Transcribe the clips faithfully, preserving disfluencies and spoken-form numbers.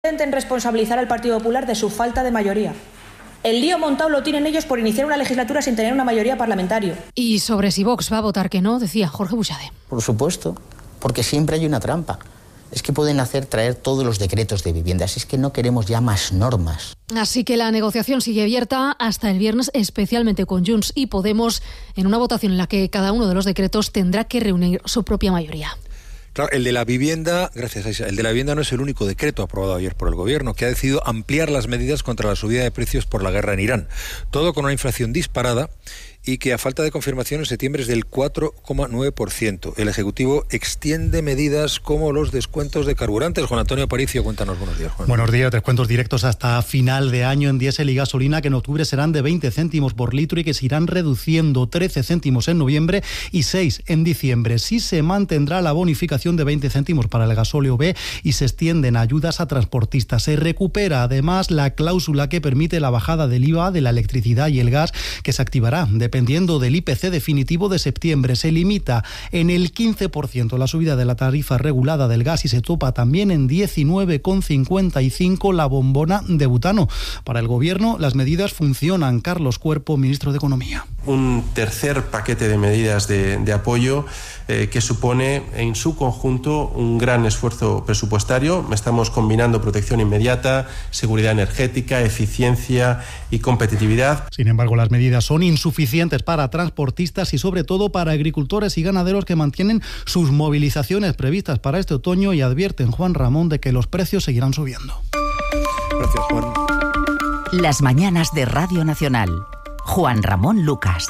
Intenten responsabilizar al Partido Popular de su falta de mayoría. El lío montado lo tienen ellos por iniciar una legislatura sin tener una mayoría parlamentaria. Y sobre si Vox va a votar que no, decía Jorge Buxade. Por supuesto, porque siempre hay una trampa. Es que pueden hacer traer todos los decretos de vivienda, así es que no queremos ya más normas. Así que la negociación sigue abierta hasta el viernes, especialmente con Junts y Podemos, en una votación en la que cada uno de los decretos tendrá que reunir su propia mayoría. Claro, el de la vivienda, gracias Aisha, el de la vivienda no es el único decreto aprobado ayer por el Gobierno, que ha decidido ampliar las medidas contra la subida de precios por la guerra en Irán. Todo con una inflación disparada y que a falta de confirmación en septiembre es del cuatro coma nueve por ciento. El Ejecutivo extiende medidas como los descuentos de carburantes. Juan Antonio Aparicio, cuéntanos. Buenos días, Juan. Buenos días. Descuentos directos hasta final de año en diésel y gasolina, que en octubre serán de veinte céntimos por litro y que se irán reduciendo, trece céntimos en noviembre y seis en diciembre. Sí se mantendrá la bonificación de veinte céntimos para el gasóleo B y se extienden ayudas a transportistas. Se recupera además la cláusula que permite la bajada del I V A de la electricidad y el gas, que se activará de Dependiendo del I P C definitivo de septiembre. Se limita en el quince por ciento la subida de la tarifa regulada del gas y se topa también en diecinueve coma cincuenta y cinco la bombona de butano. Para el Gobierno las medidas funcionan. Carlos Cuerpo, ministro de Economía. Un tercer paquete de medidas de, de apoyo eh, que supone en su conjunto un gran esfuerzo presupuestario. Estamos combinando protección inmediata, seguridad energética, eficiencia y competitividad. Sin embargo, las medidas son insuficientes para transportistas y sobre todo para agricultores y ganaderos que mantienen sus movilizaciones previstas para este otoño y advierten, Juan Ramón, de que los precios seguirán subiendo. Gracias, Juan. Las mañanas de Radio Nacional. Juan Ramón Lucas.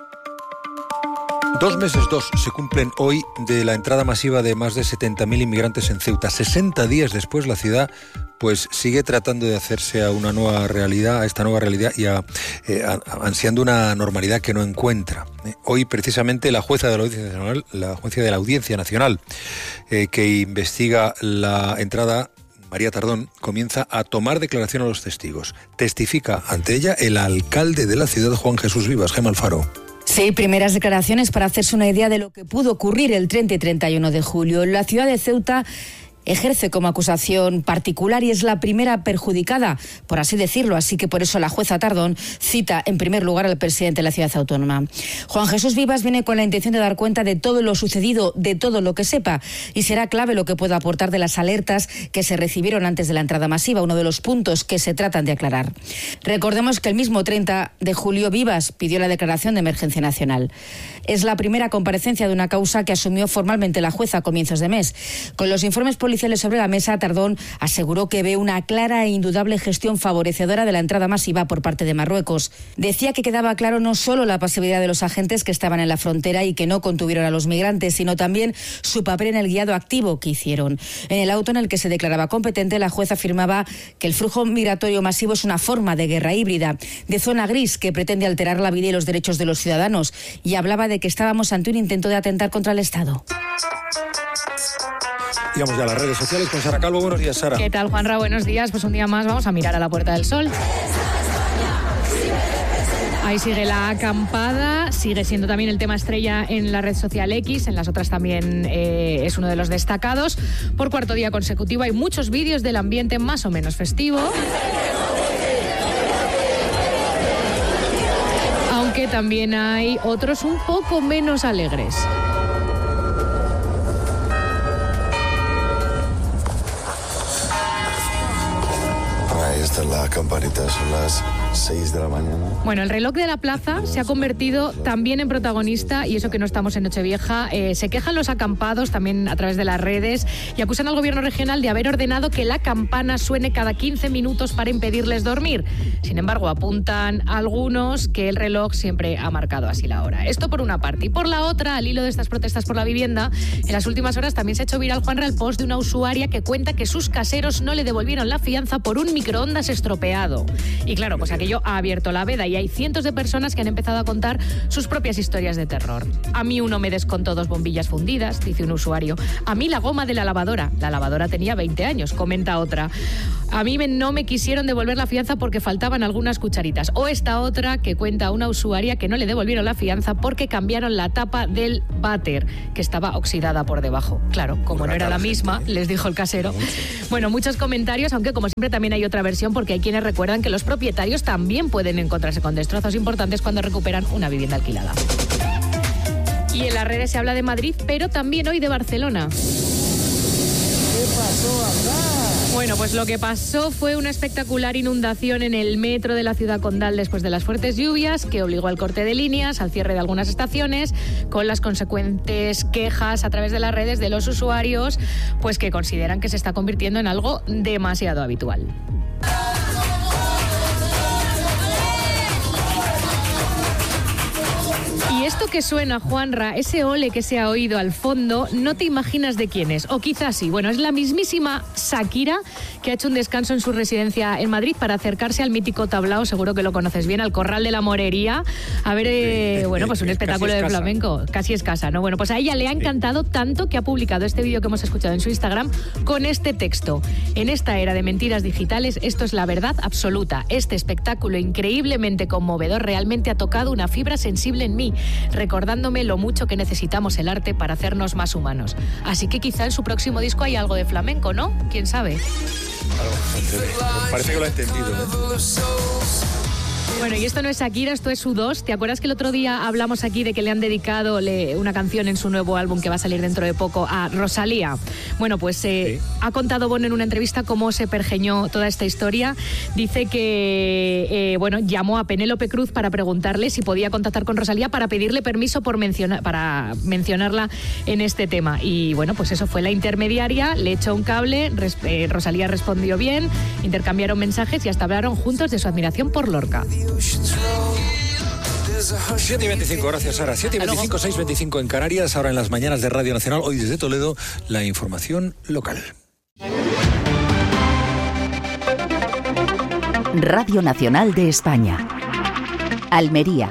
Dos meses, dos, se cumplen hoy de la entrada masiva de más de setenta mil inmigrantes en Ceuta. sesenta días después, la ciudad pues sigue tratando de hacerse a una nueva realidad, a esta nueva realidad y a, eh, a, ansiando una normalidad que no encuentra. Eh, hoy, precisamente, la jueza de la Audiencia Nacional, la jueza de la Audiencia Nacional, eh, que investiga la entrada, María Tardón, comienza a tomar declaración a los testigos. Testifica ante ella el alcalde de la ciudad, Juan Jesús Vivas. Gemma Alfaro. Sí, primeras declaraciones para hacerse una idea de lo que pudo ocurrir el treinta y treinta y uno de julio. La ciudad de Ceuta ejerce como acusación particular y es la primera perjudicada, por así decirlo, así que por eso la jueza Tardón cita en primer lugar al presidente de la ciudad autónoma. Juan Jesús Vivas viene con la intención de dar cuenta de todo lo sucedido, de todo lo que sepa, y será clave lo que pueda aportar de las alertas que se recibieron antes de la entrada masiva, uno de los puntos que se tratan de aclarar. Recordemos que el mismo treinta de julio Vivas pidió la declaración de emergencia nacional. Es la primera comparecencia de una causa que asumió formalmente la jueza a comienzos de mes. Con los informes policiales sobre la mesa, Tardón aseguró que ve una clara e indudable gestión favorecedora de la entrada masiva por parte de Marruecos. Decía que quedaba claro no solo la pasividad de los agentes que estaban en la frontera y que no contuvieron a los migrantes, sino también su papel en el guiado activo que hicieron. En el auto en el que se declaraba competente, la jueza afirmaba que el flujo migratorio masivo es una forma de guerra híbrida, de zona gris que pretende alterar la vida y los derechos de los ciudadanos, y hablaba de que estábamos ante un intento de atentar contra el Estado. Y vamos ya a las redes sociales con Sara Calvo. Buenos días, Sara. ¿Qué tal, Juanra? Buenos días. Pues un día más vamos a mirar a la Puerta del Sol. Ahí sigue la acampada, sigue siendo también el tema estrella en la red social X, en las otras también eh, es uno de los destacados. Por cuarto día consecutivo hay muchos vídeos del ambiente más o menos festivo. Aunque también hay otros un poco menos alegres. Esta es la campanita, son las seis de la mañana. Bueno, el reloj de la plaza se ha convertido también en protagonista, y eso que no estamos en Nochevieja. Eh, se quejan los acampados también a través de las redes y acusan al gobierno regional de haber ordenado que la campana suene cada quince minutos para impedirles dormir. Sin embargo, apuntan algunos que el reloj siempre ha marcado así la hora. Esto por una parte. Y por la otra, al hilo de estas protestas por la vivienda, en las últimas horas también se ha hecho viral, Juanra, el post de una usuaria que cuenta que sus caseros no le devolvieron la fianza por un microondas estropeado. Y claro, pues aquello ha abierto la veda y hay cientos de personas que han empezado a contar sus propias historias de terror. A mí uno me descontó dos bombillas fundidas, dice un usuario. A mí la goma de la lavadora. La lavadora tenía veinte años, comenta otra. A mí me, no me quisieron devolver la fianza porque faltaban algunas cucharitas. O esta otra que cuenta una usuaria que no le devolvieron la fianza porque cambiaron la tapa del váter, que estaba oxidada por debajo. Claro, como no era la misma, les dijo el casero. Bueno, muchos comentarios, aunque como siempre también hay otra versión, porque hay quienes recuerdan que los propietarios también pueden encontrarse con destrozos importantes cuando recuperan una vivienda alquilada. Y en las redes se habla de Madrid, pero también hoy de Barcelona. ¿Qué pasó acá? Bueno, pues lo que pasó fue una espectacular inundación en el metro de la ciudad condal después de las fuertes lluvias, que obligó al corte de líneas, al cierre de algunas estaciones, con las consecuentes quejas a través de las redes de los usuarios, pues que consideran que se está convirtiendo en algo demasiado habitual. Y esto que suena, Juanra, ese ole que se ha oído al fondo, no te imaginas de quién es, o quizás sí. Bueno, es la mismísima Shakira, que ha hecho un descanso en su residencia en Madrid para acercarse al mítico tablao, seguro que lo conoces bien, al Corral de la Morería, a ver, eh, bueno, pues un espectáculo de flamenco. Casi es casa, ¿no? Bueno, pues a ella le ha encantado tanto que ha publicado este vídeo que hemos escuchado en su Instagram con este texto. En esta era de mentiras digitales, esto es la verdad absoluta. Este espectáculo increíblemente conmovedor realmente ha tocado una fibra sensible en mí, recordándome lo mucho que necesitamos el arte para hacernos más humanos. Así que quizá en su próximo disco hay algo de flamenco, ¿no? ¿Quién sabe? Parece que lo ha entendido, ¿eh? Bueno, y esto no es Shakira, esto es U dos. ¿Te acuerdas que el otro día hablamos aquí de que le han dedicado le, una canción en su nuevo álbum que va a salir dentro de poco a Rosalía? Bueno, pues eh, sí. Ha contado Bono en una entrevista cómo se pergeñó toda esta historia. Dice que, eh, bueno, llamó a Penélope Cruz para preguntarle si podía contactar con Rosalía para pedirle permiso por menciona, para mencionarla en este tema. Y bueno, pues eso fue la intermediaria, le echó un cable, res, eh, Rosalía respondió bien, intercambiaron mensajes y hasta hablaron juntos de su admiración por Lorca. siete y veinticinco, gracias Sara. siete y veinticinco, seis y veinticinco en Canarias, ahora en las mañanas de Radio Nacional. Hoy desde Toledo, la información local. Radio Nacional de España. Almería.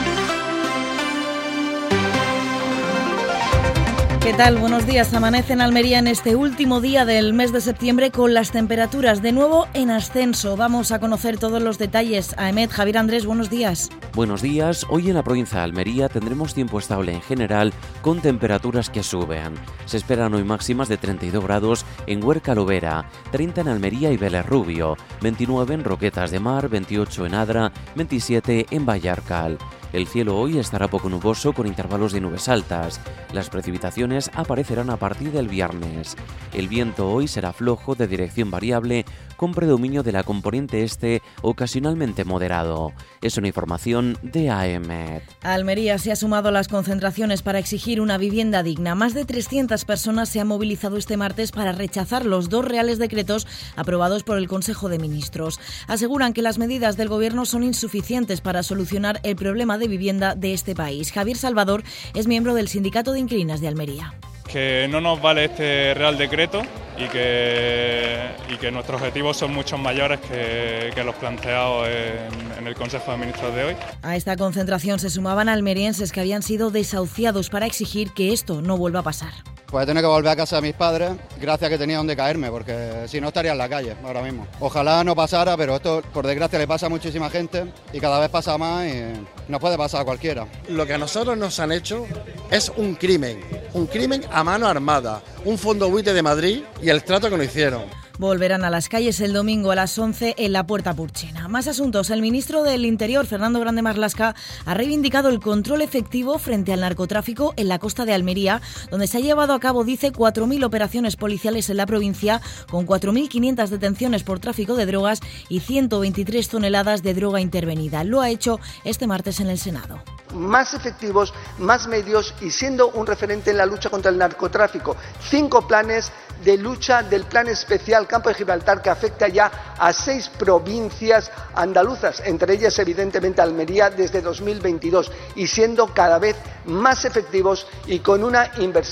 ¿Qué tal? Buenos días. Amanece en Almería en este último día del mes de septiembre con las temperaturas de nuevo en ascenso. Vamos a conocer todos los detalles. Aemet, Javier Andrés, buenos días. Buenos días. Hoy en la provincia de Almería tendremos tiempo estable en general con temperaturas que suben. Se esperan hoy máximas de treinta y dos grados en Huerca Lovera, treinta en Almería y Vélez Rubio, veintinueve en Roquetas de Mar, veintiocho en Adra, veintisiete en Vallarcal. El cielo hoy estará poco nuboso con intervalos de nubes altas. Las precipitaciones aparecerán a partir del viernes. El viento hoy será flojo de dirección variable con predominio de la componente este ocasionalmente moderado. Es una información de AEMET. Almería se ha sumado a las concentraciones para exigir una vivienda digna. Más de trescientas personas se han movilizado este martes para rechazar los dos reales decretos aprobados por el Consejo de Ministros. Aseguran que las medidas del Gobierno son insuficientes para solucionar el problema de de vivienda de este país. Javier Salvador es miembro del Sindicato de Inquilinas de Almería. Que no nos vale este Real Decreto y que, y que nuestros objetivos son mucho mayores que, que los planteados en, en el Consejo de Ministros de hoy. A esta concentración se sumaban almerienses que habían sido desahuciados para exigir que esto no vuelva a pasar. Pues he tenido que volver a casa de mis padres, gracias a que tenía donde caerme, porque si no estaría en la calle ahora mismo. Ojalá no pasara, pero esto por desgracia le pasa a muchísima gente y cada vez pasa más y nos puede pasar a cualquiera. Lo que a nosotros nos han hecho es un crimen, un crimen a mano armada, un fondo buitre de Madrid y el trato que nos hicieron. Volverán a las calles el domingo a las once en la Puerta Purchina. Más asuntos. El ministro del Interior, Fernando Grande Marlaska, ha reivindicado el control efectivo frente al narcotráfico en la costa de Almería, donde se ha llevado a cabo, dice, cuatro mil operaciones policiales en la provincia, con cuatro mil quinientas detenciones por tráfico de drogas y ciento veintitrés toneladas de droga intervenida. Lo ha hecho este martes en el Senado. Más efectivos, más medios y siendo un referente en la lucha contra el narcotráfico. Cinco planes de lucha del Plan Especial Campo de Gibraltar que afecta ya a seis provincias andaluzas, entre ellas evidentemente Almería desde dos mil veintidós y siendo cada vez más efectivos y con una inversión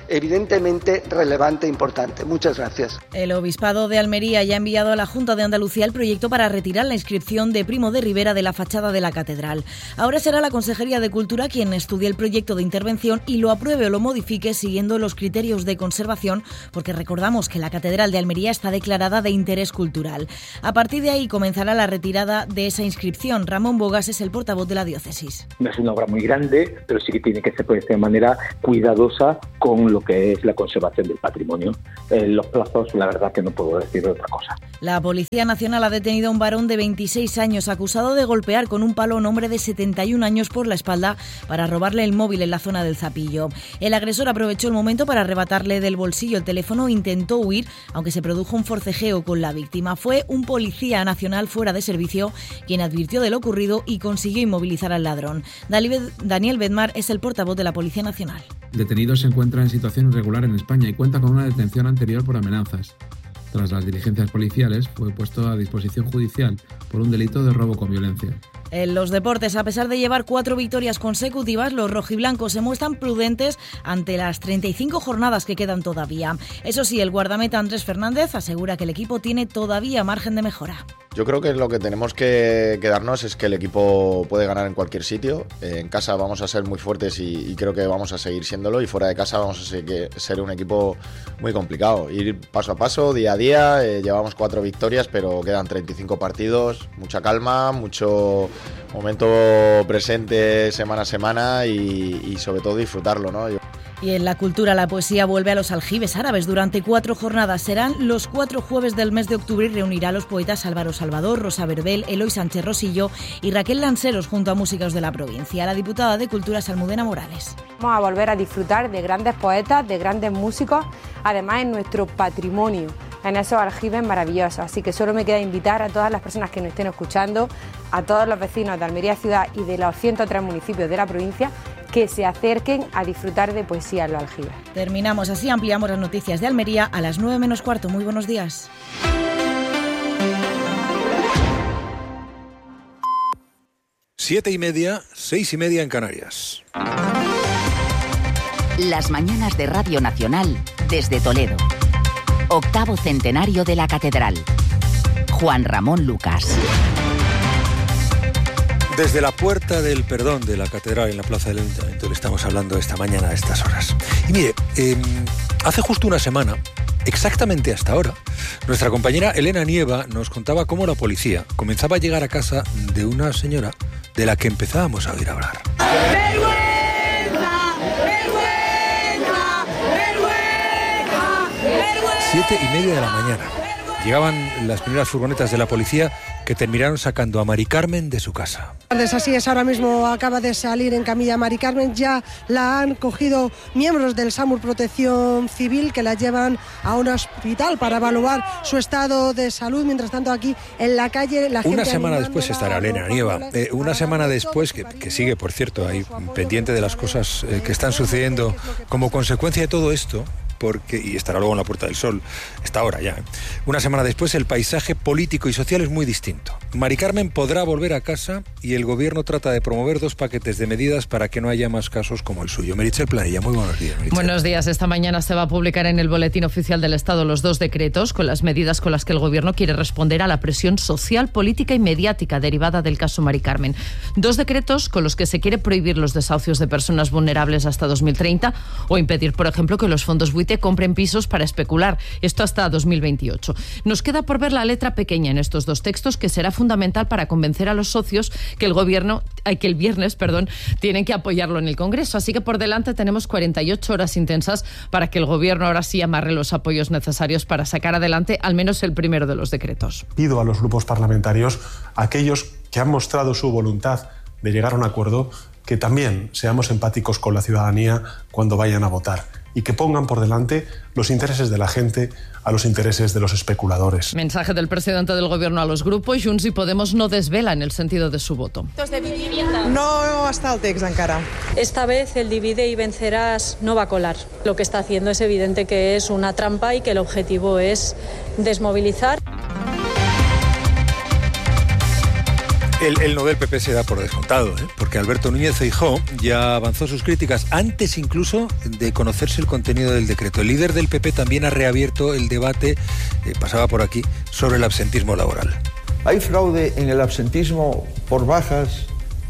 evidentemente relevante e importante. Muchas gracias. El Obispado de Almería ya ha enviado a la Junta de Andalucía el proyecto para retirar la inscripción de Primo de Rivera de la fachada de la catedral. Ahora será la Consejería de Cultura quien estudie el proyecto de intervención y lo apruebe o lo modifique siguiendo los criterios de conservación, porque recordamos que la Catedral de Almería está declarada de interés cultural. A partir de ahí comenzará la retirada de esa inscripción. Ramón Bogas es el portavoz de la diócesis. No es una obra muy grande, pero sí que tiene que ser pues, de manera cuidadosa con lo que es la conservación del patrimonio. Eh, los plazos, la verdad que no puedo decir otra cosa. La Policía Nacional ha detenido a un varón de veintiséis años acusado de golpear con un palo a un hombre de setenta y un años por la espalda para robarle el móvil en la zona del Zapillo. El agresor aprovechó el momento para arrebatarle del bolsillo el teléfono e intentó huir, aunque se produjo un forcejeo con la víctima. Fue un policía nacional fuera de servicio quien advirtió de lo ocurrido y consiguió inmovilizar al ladrón. Daniel Bedmar es el portavoz de la Policía Nacional. El detenido se encuentra en situación irregular en España y cuenta con una detención anterior por amenazas. Tras las diligencias policiales, fue puesto a disposición judicial por un delito de robo con violencia. En los deportes, a pesar de llevar cuatro victorias consecutivas, los rojiblancos se muestran prudentes ante las treinta y cinco jornadas que quedan todavía. Eso sí, el guardameta Andrés Fernández asegura que el equipo tiene todavía margen de mejora. Yo creo que lo que tenemos que quedarnos es que el equipo puede ganar en cualquier sitio. En casa vamos a ser muy fuertes y, y creo que vamos a seguir siéndolo, y fuera de casa vamos a ser, ser un equipo muy complicado. Ir paso a paso, día a día, eh, llevamos cuatro victorias, pero quedan treinta y cinco partidos, mucha calma, mucho momento presente semana a semana y, y sobre todo disfrutarlo, ¿no? Yo... Y en la cultura, la poesía vuelve a los aljibes árabes durante cuatro jornadas. Serán los cuatro jueves del mes de octubre y reunirá a los poetas Álvaro Salvador, Rosa Verbel, Eloy Sánchez Rosillo y Raquel Lanceros junto a músicos de la provincia. La diputada de Cultura es Almudena Morales. Vamos a volver a disfrutar de grandes poetas, de grandes músicos, además en nuestro patrimonio, en esos aljibes maravillosos. Así que solo me queda invitar a todas las personas que nos estén escuchando, a todos los vecinos de Almería Ciudad y de los ciento tres municipios de la provincia, que se acerquen a disfrutar de poesía en los aljibes. Terminamos así, ampliamos las noticias de Almería a las nueve menos cuarto. Muy buenos días. Siete y media, seis y media en Canarias. Las mañanas de Radio Nacional desde Toledo. Octavo centenario de la Catedral. Juan Ramón Lucas. Desde la Puerta del Perdón de la Catedral en la Plaza del Ayuntamiento le estamos hablando esta mañana a estas horas. Y mire, eh, hace justo una semana, exactamente hasta ahora, nuestra compañera Elena Nieva nos contaba cómo la policía comenzaba a llegar a casa de una señora de la que empezábamos a oír hablar. ¡Vergüenza! ¡Vergüenza! ¡Vergüenza! ¡Vergüenza! Siete y media de la mañana. Llegaban las primeras furgonetas de la policía que terminaron sacando a Mari Carmen de su casa. Así es, ahora mismo acaba de salir en camilla Mari Carmen, ya la han cogido miembros del SAMUR Protección Civil que la llevan a un hospital para evaluar su estado de salud. Mientras tanto, aquí en la calle la gente... Una semana después estará Elena Nieva, eh, una semana después, que, que sigue, por cierto, ahí pendiente de las cosas eh, que están sucediendo como consecuencia de todo esto, porque, y estará luego en la Puerta del Sol, está ahora ya. ¿eh? Una semana después el paisaje político y social es muy distinto. Mari Carmen podrá volver a casa y el gobierno trata de promover dos paquetes de medidas para que no haya más casos como el suyo. Meritxell Planella, muy buenos días. Meritxell. Buenos días. Esta mañana se va a publicar en el Boletín Oficial del Estado los dos decretos con las medidas con las que el gobierno quiere responder a la presión social, política y mediática derivada del caso Mari Carmen. Dos decretos con los que se quiere prohibir los desahucios de personas vulnerables hasta dos mil treinta o impedir, por ejemplo, que los fondos buitre compren pisos para especular. Esto hasta dos mil veintiocho. Nos queda por ver la letra pequeña en estos dos textos, que será fundamental para convencer a los socios que el gobierno, que el viernes, perdón, tienen que apoyarlo en el Congreso. Así que por delante tenemos cuarenta y ocho horas intensas para que el gobierno ahora sí amarre los apoyos necesarios para sacar adelante al menos el primero de los decretos. Pido a los grupos parlamentarios, aquellos que han mostrado su voluntad de llegar a un acuerdo, que también seamos empáticos con la ciudadanía cuando vayan a votar y que pongan por delante los intereses de la gente a los intereses de los especuladores. Mensaje del presidente del gobierno a los grupos. Junts y Podemos no desvelan el sentido de su voto. No està el text encara. Esta vez el divide y vencerás no va a colar. Lo que está haciendo es evidente que es una trampa y que el objetivo es desmovilizar. El, el no del P P se da por descontado, ¿eh? Porque Alberto Núñez Feijóo ya avanzó sus críticas antes incluso de conocerse el contenido del decreto. El líder del P P también ha reabierto el debate, eh, pasaba por aquí, sobre el absentismo laboral. ¿Hay fraude en el absentismo por bajas?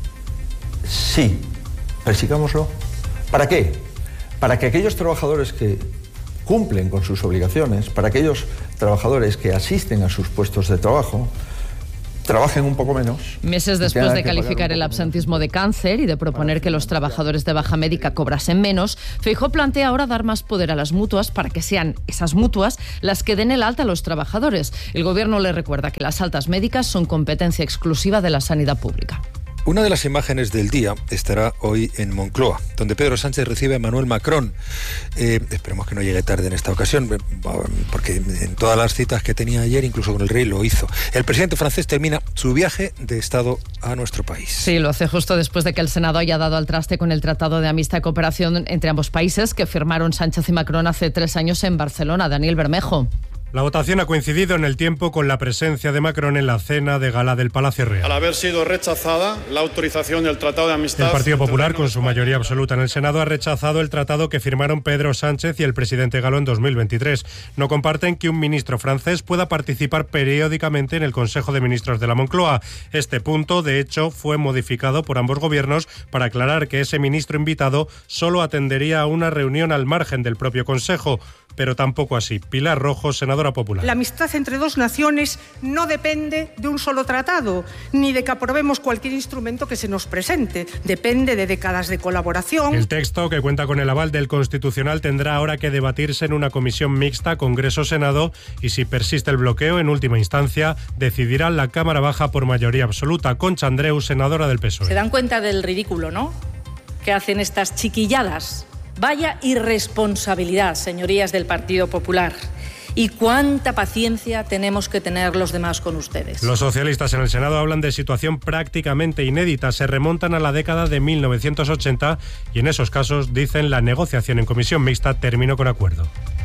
Sí, persigámoslo. ¿Para qué? Para que aquellos trabajadores que cumplen con sus obligaciones, para aquellos trabajadores que asisten a sus puestos de trabajo, trabajen un poco menos. Meses después de calificar el absentismo de cáncer y de proponer que los trabajadores de baja médica cobrasen menos, Feijóo plantea ahora dar más poder a las mutuas para que sean esas mutuas las que den el alta a los trabajadores. El Gobierno le recuerda que las altas médicas son competencia exclusiva de la sanidad pública. Una de las imágenes del día estará hoy en Moncloa, donde Pedro Sánchez recibe a Emmanuel Macron. Eh, esperemos que no llegue tarde en esta ocasión, porque en todas las citas que tenía ayer, incluso con el rey, lo hizo. El presidente francés termina su viaje de Estado a nuestro país. Sí, lo hace justo después de que el Senado haya dado al traste con el Tratado de Amistad y Cooperación entre ambos países que firmaron Sánchez y Macron hace tres años en Barcelona. Daniel Bermejo. La votación ha coincidido en el tiempo con la presencia de Macron en la cena de gala del Palacio Real. Al haber sido rechazada la autorización del Tratado de Amistad... El Partido Popular, con su mayoría absoluta en el Senado, ha rechazado el tratado que firmaron Pedro Sánchez y el presidente Galo en dos mil veintitrés. No comparten que un ministro francés pueda participar periódicamente en el Consejo de Ministros de la Moncloa. Este punto, de hecho, fue modificado por ambos gobiernos para aclarar que ese ministro invitado solo atendería a una reunión al margen del propio Consejo. Pero tampoco así. Pilar Rojo, senadora popular. La amistad entre dos naciones no depende de un solo tratado, ni de que aprobemos cualquier instrumento que se nos presente. Depende de décadas de colaboración. El texto, que cuenta con el aval del Constitucional, tendrá ahora que debatirse en una comisión mixta Congreso-Senado y, si persiste el bloqueo, en última instancia, decidirá la Cámara Baja por mayoría absoluta. Concha Andreu, senadora del P S O E. Se dan cuenta del ridículo, ¿no?, que hacen estas chiquilladas. Vaya irresponsabilidad, señorías del Partido Popular. Y cuánta paciencia tenemos que tener los demás con ustedes. Los socialistas en el Senado hablan de situación prácticamente inédita. Se remontan a la década de mil novecientos ochenta y en esos casos, dicen, la negociación en comisión mixta terminó con acuerdo.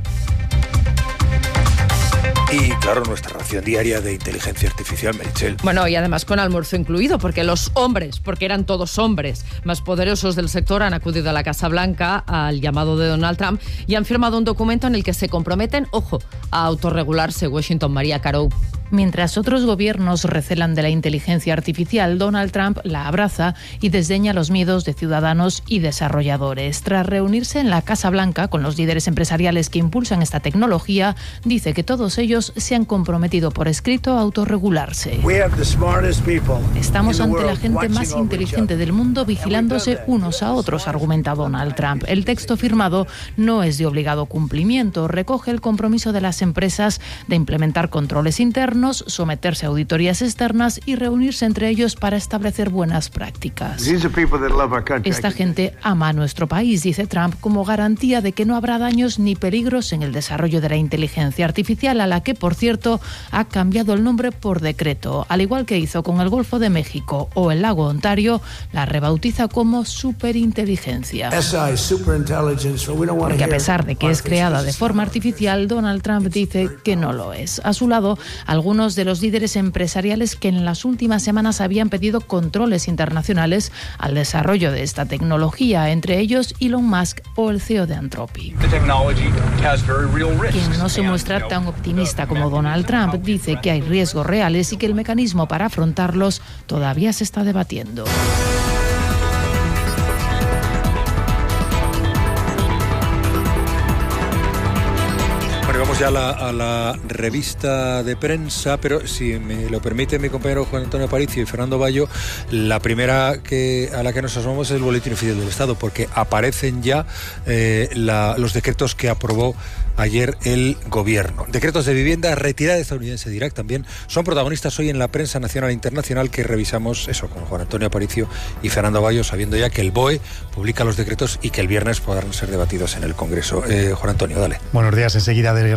Y claro, nuestra ración diaria de inteligencia artificial, Meritxell. Bueno, y además con almuerzo incluido, porque los hombres, porque eran todos hombres más poderosos del sector, han acudido a la Casa Blanca al llamado de Donald Trump y han firmado un documento en el que se comprometen, ojo, a autorregularse. Washington, María Caro. Mientras otros gobiernos recelan de la inteligencia artificial, Donald Trump la abraza y desdeña los miedos de ciudadanos y desarrolladores. Tras reunirse en la Casa Blanca con los líderes empresariales que impulsan esta tecnología, dice que todos ellos se han comprometido por escrito a autorregularse. Estamos ante la gente más inteligente del mundo vigilándose unos a otros, argumenta Donald Trump. El texto firmado no es de obligado cumplimiento, recoge el compromiso de las empresas de implementar controles internos, someterse a auditorías externas y reunirse entre ellos para establecer buenas prácticas. Esta gente ama a nuestro país, dice Trump, como garantía de que no habrá daños ni peligros en el desarrollo de la inteligencia artificial, a la que, por cierto, ha cambiado el nombre por decreto. Al igual que hizo con el Golfo de México o el lago Ontario, la rebautiza como superinteligencia. Porque a pesar de que es creada de forma artificial, Donald Trump dice que no lo es. A su lado, algunos de los líderes empresariales que en las últimas semanas habían pedido controles internacionales al desarrollo de esta tecnología, entre ellos Elon Musk o el C E O de Anthropic. Quien no se muestra tan optimista como Donald Trump dice que hay riesgos reales y que el mecanismo para afrontarlos todavía se está debatiendo. Vamos ya a la, a la revista de prensa, pero si me lo permite mi compañero Juan Antonio Aparicio y Fernando Bayo, la primera que a la que nos asomamos es el Boletín Oficial del Estado, porque aparecen ya eh, la, los decretos que aprobó ayer el Gobierno. Decretos de vivienda, retirada estadounidense de Irak también son protagonistas hoy en la prensa nacional e internacional, que revisamos eso con Juan Antonio Aparicio y Fernando Bayo, sabiendo ya que el B O E publica los decretos y que el viernes podrán ser debatidos en el Congreso. Eh, Juan Antonio, dale. Buenos días. Enseguida desgranamos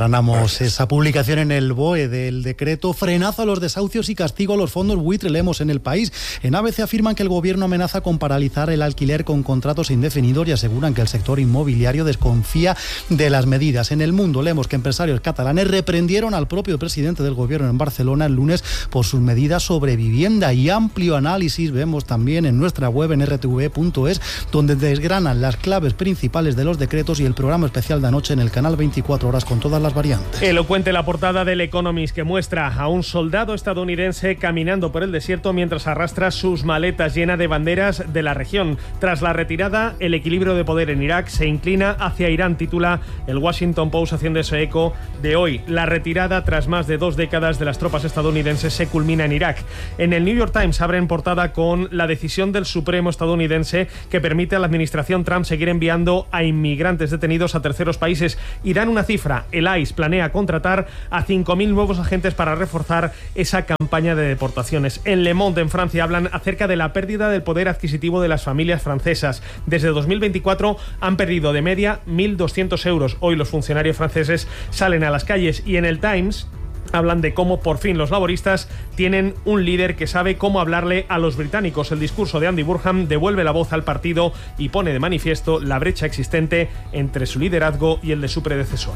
desgranamos esa publicación en el B O E del decreto frenazo a los desahucios y castigo a los fondos buitre. Leemos en El País. En A B C afirman que el gobierno amenaza con paralizar el alquiler con contratos indefinidos y aseguran que el sector inmobiliario desconfía de las medidas. En El Mundo leemos que empresarios catalanes reprendieron al propio presidente del gobierno en Barcelona el lunes por sus medidas sobre vivienda, y amplio análisis vemos también en nuestra web en erre te ve punto es, donde desgranan las claves principales de los decretos, y el programa especial de anoche en el canal veinticuatro horas con todas las variantes. Elocuente la portada del Economist, que muestra a un soldado estadounidense caminando por el desierto mientras arrastra sus maletas llenas de banderas de la región. Tras la retirada, el equilibrio de poder en Irak se inclina hacia Irán, titula el Washington Post, haciendo ese eco de hoy. La retirada tras más de dos décadas de las tropas estadounidenses se culmina en Irak. En el New York Times abren portada con la decisión del Supremo estadounidense que permite a la administración Trump seguir enviando a inmigrantes detenidos a terceros países, y dan una cifra: el I C E planea contratar a cinco mil nuevos agentes para reforzar esa campaña de deportaciones. En Le Monde, en Francia, hablan acerca de la pérdida del poder adquisitivo de las familias francesas. Desde dos mil veinticuatro han perdido de media mil doscientos euros. Hoy los funcionarios franceses salen a las calles. Y en el Times hablan de cómo por fin los laboristas tienen un líder que sabe cómo hablarle a los británicos. El discurso de Andy Burnham devuelve la voz al partido y pone de manifiesto la brecha existente entre su liderazgo y el de su predecesor.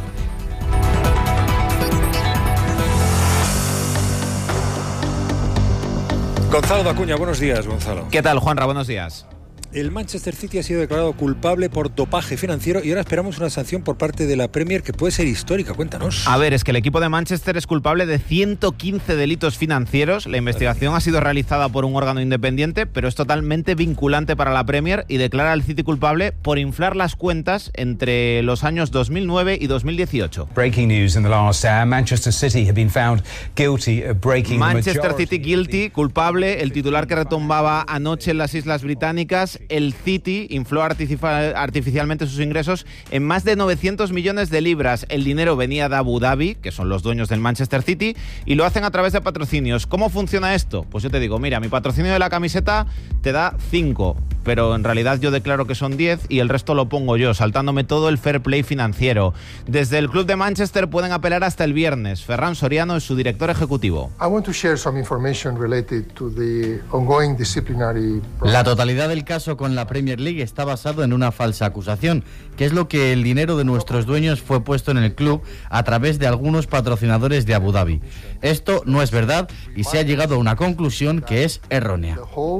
Gonzalo Dacuña, buenos días, Gonzalo. ¿Qué tal, Juanra? Buenos días. El Manchester City ha sido declarado culpable por dopaje financiero y ahora esperamos una sanción por parte de la Premier que puede ser histórica. Cuéntanos. A ver, es que el equipo de Manchester es culpable de ciento quince delitos financieros. La investigación ha sido realizada por un órgano independiente, pero es totalmente vinculante para la Premier y declara al City culpable por inflar las cuentas entre los años dos mil nueve y dos mil dieciocho. Breaking news in the last hour. Manchester City have been found guilty of breaking Manchester City guilty, culpable. El titular que retumbaba anoche en las Islas Británicas: el City infló artificial, artificialmente sus ingresos en más de novecientos millones de libras. El dinero venía de Abu Dhabi, que son los dueños del Manchester City, y lo hacen a través de patrocinios. ¿Cómo funciona esto? Pues yo te digo, mira, mi patrocinio de la camiseta te da cinco, pero en realidad yo declaro que son diez y el resto lo pongo yo, saltándome todo el fair play financiero. Desde el club de Manchester pueden apelar hasta el viernes. Ferran Soriano es su director ejecutivo. I want to share some information related to the ongoing disciplinary process. La totalidad del caso con la Premier League está basado en una falsa acusación, que es lo que el dinero de nuestros dueños fue puesto en el club a través de algunos patrocinadores de Abu Dhabi. Esto no es verdad y se ha llegado a una conclusión que es errónea.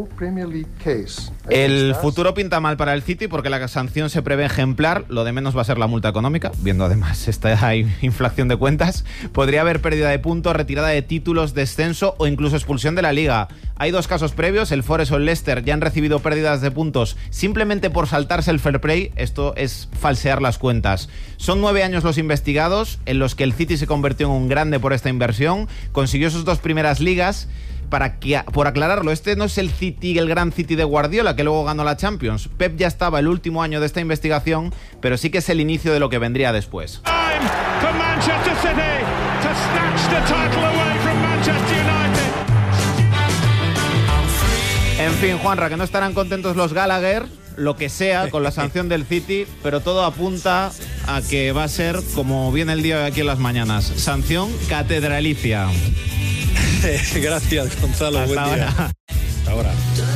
El futuro pinta mal para el City porque la sanción se prevé ejemplar. Lo de menos va a ser la multa económica, viendo además esta inflación de cuentas. Podría haber pérdida de puntos, retirada de títulos, descenso o incluso expulsión de la Liga. Hay dos casos previos, el Forest o el Leicester ya han recibido pérdidas de puntos simplemente por saltarse el fair play. Esto es falsear las cuentas. Son nueve años los investigados en los que el City se convirtió en un grande por esta inversión, consiguió sus dos primeras ligas. Para que, por aclararlo, este no es el City, el gran City de Guardiola, que luego ganó la Champions. Pep ya estaba el último año de esta investigación, pero sí que es el inicio de lo que vendría después. En fin, Juanra, que no estarán contentos los Gallagher, lo que sea, con la sanción del City, pero todo apunta a que va a ser como viene el día de aquí en las mañanas. Sanción catedralicia. Gracias, Gonzalo. Hasta buen ahora. día. Hasta ahora.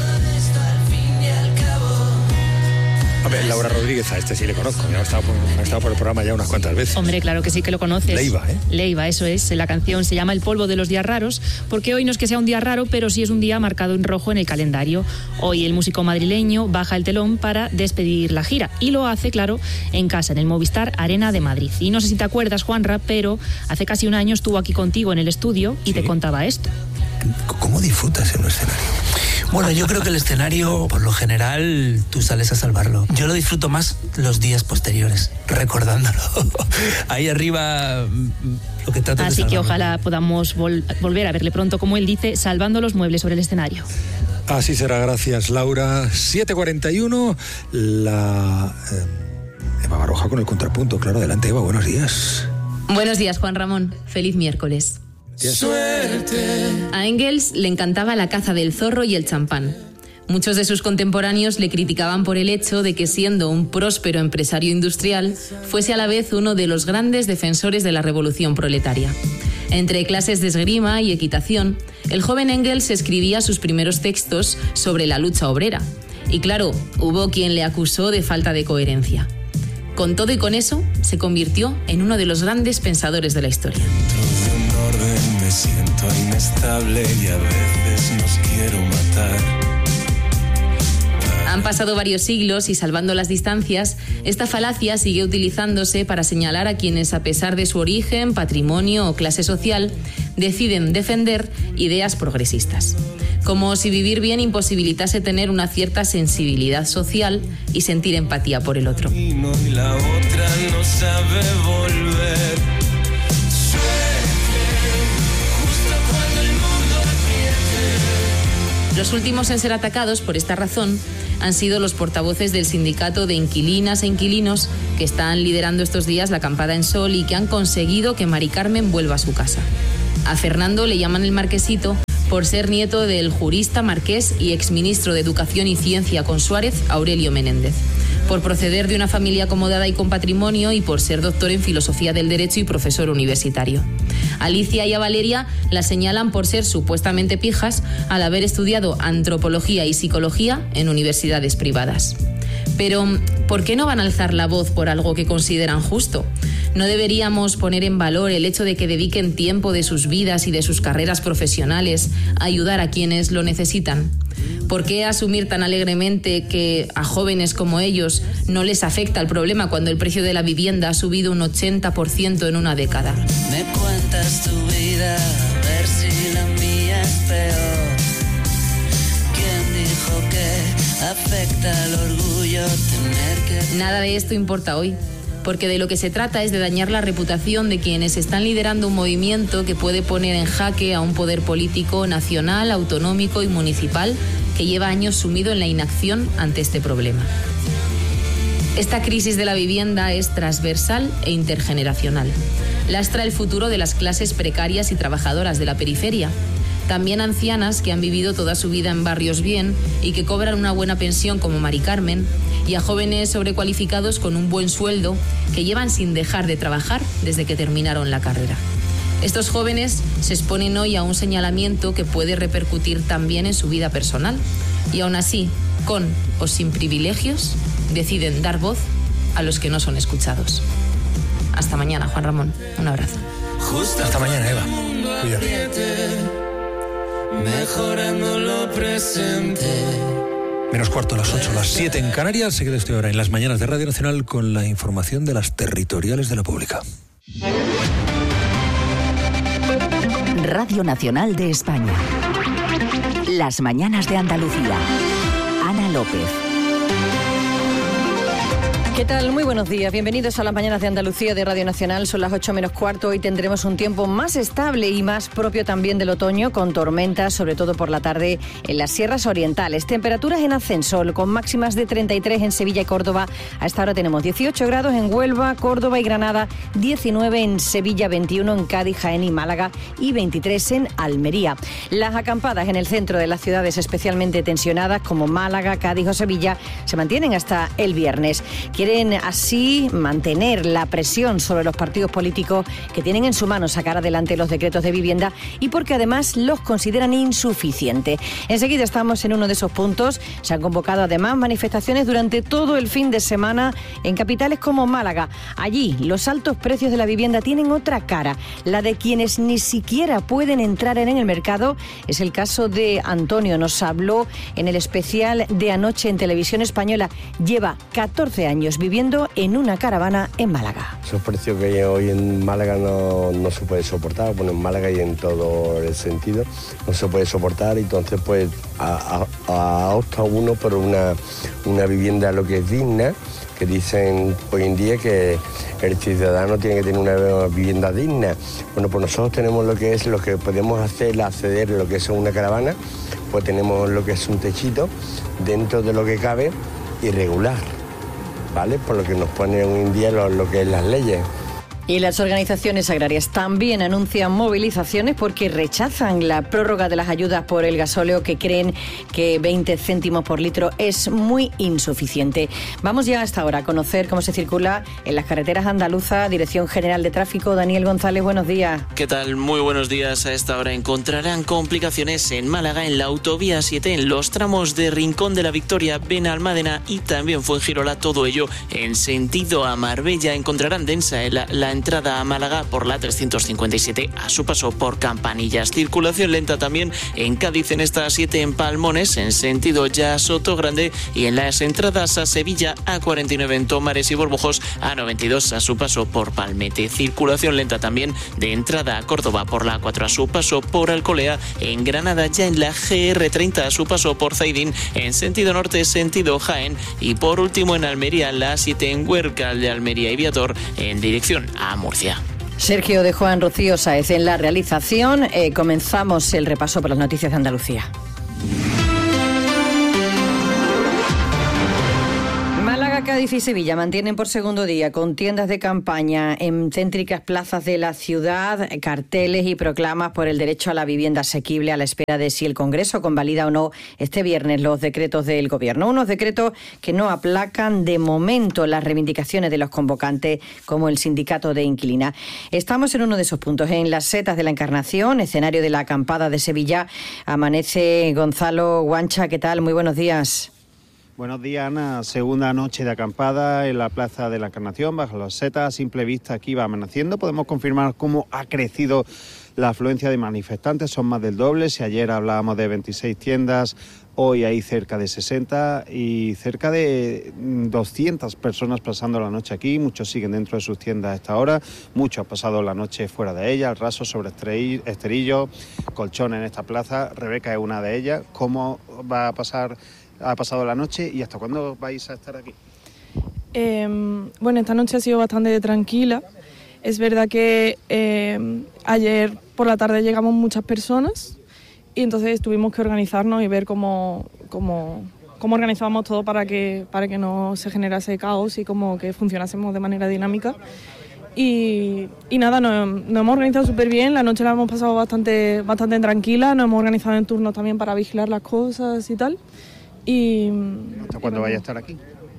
A ver, Laura Rodríguez, a este sí le conozco. Ha estado, por, ha estado por el programa ya unas cuantas veces. Hombre, claro que sí que lo conoces. Leiva, ¿eh? Leiva, eso es. La canción se llama El polvo de los días raros, porque hoy no es que sea un día raro, pero sí es un día marcado en rojo en el calendario. Hoy el músico madrileño baja el telón para despedir la gira y lo hace, claro, en casa, en el Movistar Arena de Madrid. Y no sé si te acuerdas, Juanra, pero hace casi un año estuvo aquí contigo en el estudio y ¿sí? te contaba esto. ¿Cómo disfrutas en un escenario? Bueno, yo creo que el escenario, por lo general, tú sales a salvarlo. Yo lo disfruto más los días posteriores, recordándolo. Ahí arriba, lo que trato de Así salvarlo. que ojalá podamos vol- volver a verle pronto, como él dice, salvando los muebles sobre el escenario. Así será, gracias, Laura. siete cuarenta y uno, la... Eh, Eva Baroja con el contrapunto. Claro, adelante, Eva, buenos días. Buenos días, Juan Ramón. Feliz miércoles. Suerte. A Engels le encantaba la caza del zorro y el champán. Muchos de sus contemporáneos le criticaban por el hecho de que, siendo un próspero empresario industrial, fuese a la vez uno de los grandes defensores de la revolución proletaria. Entre clases de esgrima y equitación, el joven Engels escribía sus primeros textos sobre la lucha obrera. Y claro, hubo quien le acusó de falta de coherencia. Con todo y con eso, se convirtió en uno de los grandes pensadores de la historia. Dentro de un orden me siento inestable y a veces nos quiero matar. Han pasado varios siglos y, salvando las distancias, esta falacia sigue utilizándose para señalar a quienes, a pesar de su origen, patrimonio o clase social, deciden defender ideas progresistas. Como si vivir bien imposibilitase tener una cierta sensibilidad social y sentir empatía por el otro. Y la otra no sabe volver. Los últimos en ser atacados por esta razón han sido los portavoces del sindicato de inquilinas e inquilinos, que están liderando estos días la acampada en Sol y que han conseguido que Mari Carmen vuelva a su casa. A Fernando le llaman el Marquesito por ser nieto del jurista marqués y exministro de Educación y Ciencia con Suárez, Aurelio Menéndez, por proceder de una familia acomodada y con patrimonio y por ser doctor en Filosofía del Derecho y profesor universitario. Alicia y a Valeria la señalan por ser supuestamente pijas al haber estudiado antropología y psicología en universidades privadas. Pero, ¿por qué no van a alzar la voz por algo que consideran justo? ¿No deberíamos poner en valor el hecho de que dediquen tiempo de sus vidas y de sus carreras profesionales a ayudar a quienes lo necesitan? ¿Por qué asumir tan alegremente que a jóvenes como ellos no les afecta el problema cuando el precio de la vivienda ha subido un ochenta por ciento en una década? Me cuentas tu vida, a ver si la mía es peor. ¿Quién dijo que afecta el orgullo tener que... Nada de esto importa hoy, porque de lo que se trata es de dañar la reputación de quienes están liderando un movimiento que puede poner en jaque a un poder político nacional, autonómico y municipal que lleva años sumido en la inacción ante este problema. Esta crisis de la vivienda es transversal e intergeneracional. Lastra el futuro de las clases precarias y trabajadoras de la periferia. También ancianas que han vivido toda su vida en barrios bien y que cobran una buena pensión como Mari Carmen, y a jóvenes sobrecualificados con un buen sueldo que llevan sin dejar de trabajar desde que terminaron la carrera. Estos jóvenes se exponen hoy a un señalamiento que puede repercutir también en su vida personal y aún así, con o sin privilegios, deciden dar voz a los que no son escuchados. Hasta mañana, Juan Ramón. Un abrazo. Hasta mañana, Eva. Cuídate. Mejorando lo presente. Menos cuarto a las ocho, las siete en Canarias. Se queda usted ahora en las mañanas de Radio Nacional con la información de las territoriales de la Pública. Radio Nacional de España. Las mañanas de Andalucía. Ana López. ¿Qué tal? Muy buenos días. Bienvenidos a las mañanas de Andalucía de Radio Nacional. Son las ocho menos cuarto. Hoy tendremos un tiempo más estable y más propio también del otoño, con tormentas, sobre todo por la tarde, en las sierras orientales. Temperaturas en ascenso, con máximas de treinta y tres en Sevilla y Córdoba. A esta hora tenemos dieciocho grados en Huelva, Córdoba y Granada, diecinueve en Sevilla, veintiuno en Cádiz, Jaén y Málaga y veintitrés en Almería. Las acampadas en el centro de las ciudades especialmente tensionadas, como Málaga, Cádiz o Sevilla, se mantienen hasta el viernes. Quieren así mantener la presión sobre los partidos políticos que tienen en su mano sacar adelante los decretos de vivienda y porque además los consideran insuficientes. Enseguida estamos en uno de esos puntos. Se han convocado además manifestaciones durante todo el fin de semana en capitales como Málaga. Allí los altos precios de la vivienda tienen otra cara, la de quienes ni siquiera pueden entrar en el mercado. Es el caso de Antonio. Nos habló en el especial de anoche en Televisión Española. Lleva catorce años viviendo en una caravana en Málaga. Esos precios que hay hoy en Málaga no, no se puede soportar, bueno, en Málaga y en todo el sentido, no se puede soportar, entonces pues a, a, a opta uno por una, una vivienda lo que es digna, que dicen hoy en día que el ciudadano tiene que tener una vivienda digna. Bueno, pues nosotros tenemos lo que es, lo que podemos hacer, acceder a lo que es una caravana, pues tenemos lo que es un techito dentro de lo que cabe irregular, ¿vale? Por lo que nos pone hoy en día lo, lo que es las leyes. Y las organizaciones agrarias también anuncian movilizaciones porque rechazan la prórroga de las ayudas por el gasóleo, que creen que veinte céntimos por litro es muy insuficiente. Vamos ya hasta ahora a conocer cómo se circula en las carreteras andaluzas. Dirección General de Tráfico, Daniel González, buenos días. ¿Qué tal? Muy buenos días. A esta hora encontrarán complicaciones en Málaga, en la autovía siete, en los tramos de Rincón de la Victoria, Benalmádena y también Fuengirola. Todo ello en sentido a Marbella. Encontrarán densa la, la entrada a Málaga por la trescientos cincuenta y siete a su paso por Campanillas. Circulación lenta también en Cádiz, en esta siete en Palmones, en sentido ya Sotogrande, y en las entradas a Sevilla a cuarenta y nueve en Tomares y Borbojos, a noventa y dos a su paso por Palmete. Circulación lenta también de entrada a Córdoba por la cuatro a su paso por Alcolea, en Granada ya en la G R treinta a su paso por Zaidín, en sentido norte, sentido Jaén, y por último en Almería la siete en Huércal de Almería y Viator en dirección a a Murcia. Sergio de Juan, Rocío Sáez en la realización. Eh, comenzamos el repaso por las noticias de Andalucía. Málaga, Cádiz y Sevilla mantienen por segundo día con tiendas de campaña en céntricas plazas de la ciudad, carteles y proclamas por el derecho a la vivienda asequible, a la espera de si el Congreso convalida o no este viernes los decretos del Gobierno. Unos decretos que no aplacan de momento las reivindicaciones de los convocantes, como el sindicato de inquilinas. Estamos en uno de esos puntos, en las Setas de la Encarnación, escenario de la acampada de Sevilla. Amanece Gonzalo Guancha. ¿Qué tal? Muy buenos días. Buenos días, Ana. Segunda noche de acampada en la Plaza de la Encarnación, bajo las Setas. A simple vista aquí va amaneciendo. Podemos confirmar cómo ha crecido la afluencia de manifestantes. Son más del doble. Si ayer hablábamos de veintiséis tiendas, hoy hay cerca de sesenta y cerca de doscientas personas pasando la noche aquí. Muchos siguen dentro de sus tiendas a esta hora. Muchos han pasado la noche fuera de ellas, al raso sobre esterillos, colchones en esta plaza. Rebeca es una de ellas. ¿Cómo va a pasar? Ha pasado la noche y ¿hasta cuándo vais a estar aquí? Eh, bueno, esta noche ha sido bastante tranquila. Es verdad que eh, ayer por la tarde llegamos muchas personas y entonces tuvimos que organizarnos y ver cómo, cómo, cómo organizábamos todo para que, para que no se generase caos y como que funcionásemos de manera dinámica. Y, y nada, nos, nos hemos organizado súper bien. La noche la hemos pasado bastante, bastante tranquila. Nos hemos organizado en turnos también para vigilar las cosas y tal. Y, ¿Hasta cuándo vaya a estar aquí?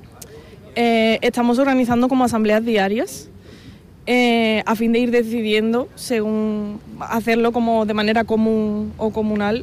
Eh, estamos organizando como asambleas diarias eh, a fin de ir decidiendo según hacerlo como de manera común o comunal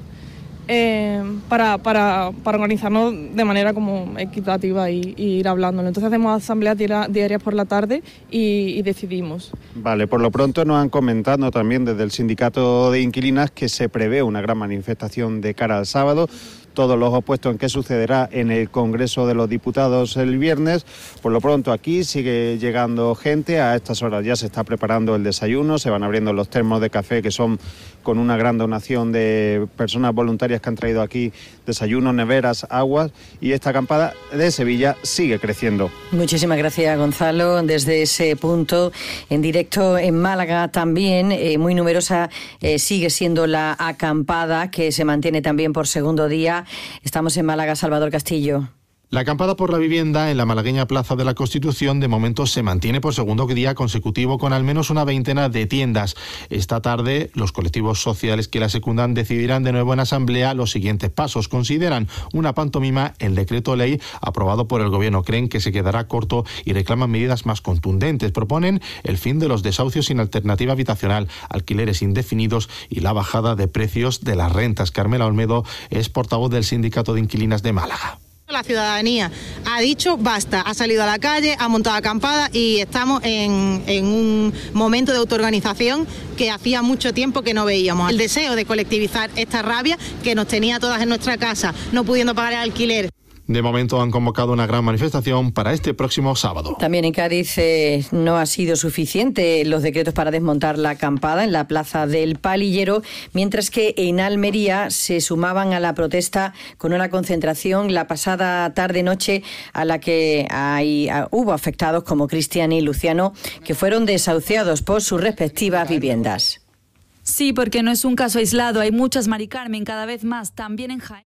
eh, para, para, para organizarnos de manera como equitativa y, y ir hablándolo. Entonces hacemos asambleas diarias por la tarde y, y decidimos. Vale, por lo pronto nos han comentado también desde el sindicato de inquilinas que se prevé una gran manifestación de cara al sábado. Todos los ojos puestos en qué sucederá en el Congreso de los Diputados el viernes. Por lo pronto aquí sigue llegando gente. A estas horas ya se está preparando el desayuno, se van abriendo los termos de café, que son con una gran donación de personas voluntarias que han traído aquí desayunos, neveras, aguas, y esta acampada de Sevilla sigue creciendo. Muchísimas gracias, Gonzalo. Desde ese punto, en directo en Málaga también, eh, muy numerosa eh, sigue siendo la acampada, que se mantiene también por segundo día. Estamos en Málaga, Salvador Castillo. La acampada por la vivienda en la malagueña Plaza de la Constitución de momento se mantiene por segundo día consecutivo con al menos una veintena de tiendas. Esta tarde los colectivos sociales que la secundan decidirán de nuevo en asamblea los siguientes pasos. Consideran una pantomima el decreto ley aprobado por el Gobierno. Creen que se quedará corto y reclaman medidas más contundentes. Proponen el fin de los desahucios sin alternativa habitacional, alquileres indefinidos y la bajada de precios de las rentas. Carmela Olmedo es portavoz del Sindicato de Inquilinas de Málaga. La ciudadanía ha dicho basta, ha salido a la calle, ha montado acampada y estamos en, en un momento de autoorganización que hacía mucho tiempo que no veíamos. El deseo de colectivizar esta rabia que nos tenía todas en nuestra casa, no pudiendo pagar el alquiler. De momento han convocado una gran manifestación para este próximo sábado. También en Cádiz eh, no ha sido suficiente los decretos para desmontar la acampada en la Plaza del Palillero, mientras que en Almería se sumaban a la protesta con una concentración la pasada tarde-noche a la que hay, a, hubo afectados como Cristian y Luciano, que fueron desahuciados por sus respectivas viviendas. Sí, porque no es un caso aislado, hay muchas, Mari Carmen, cada vez más, también en Jaén.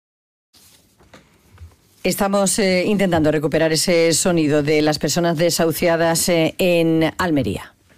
Estamos eh, intentando recuperar ese sonido de las personas desahuciadas eh, en Almería.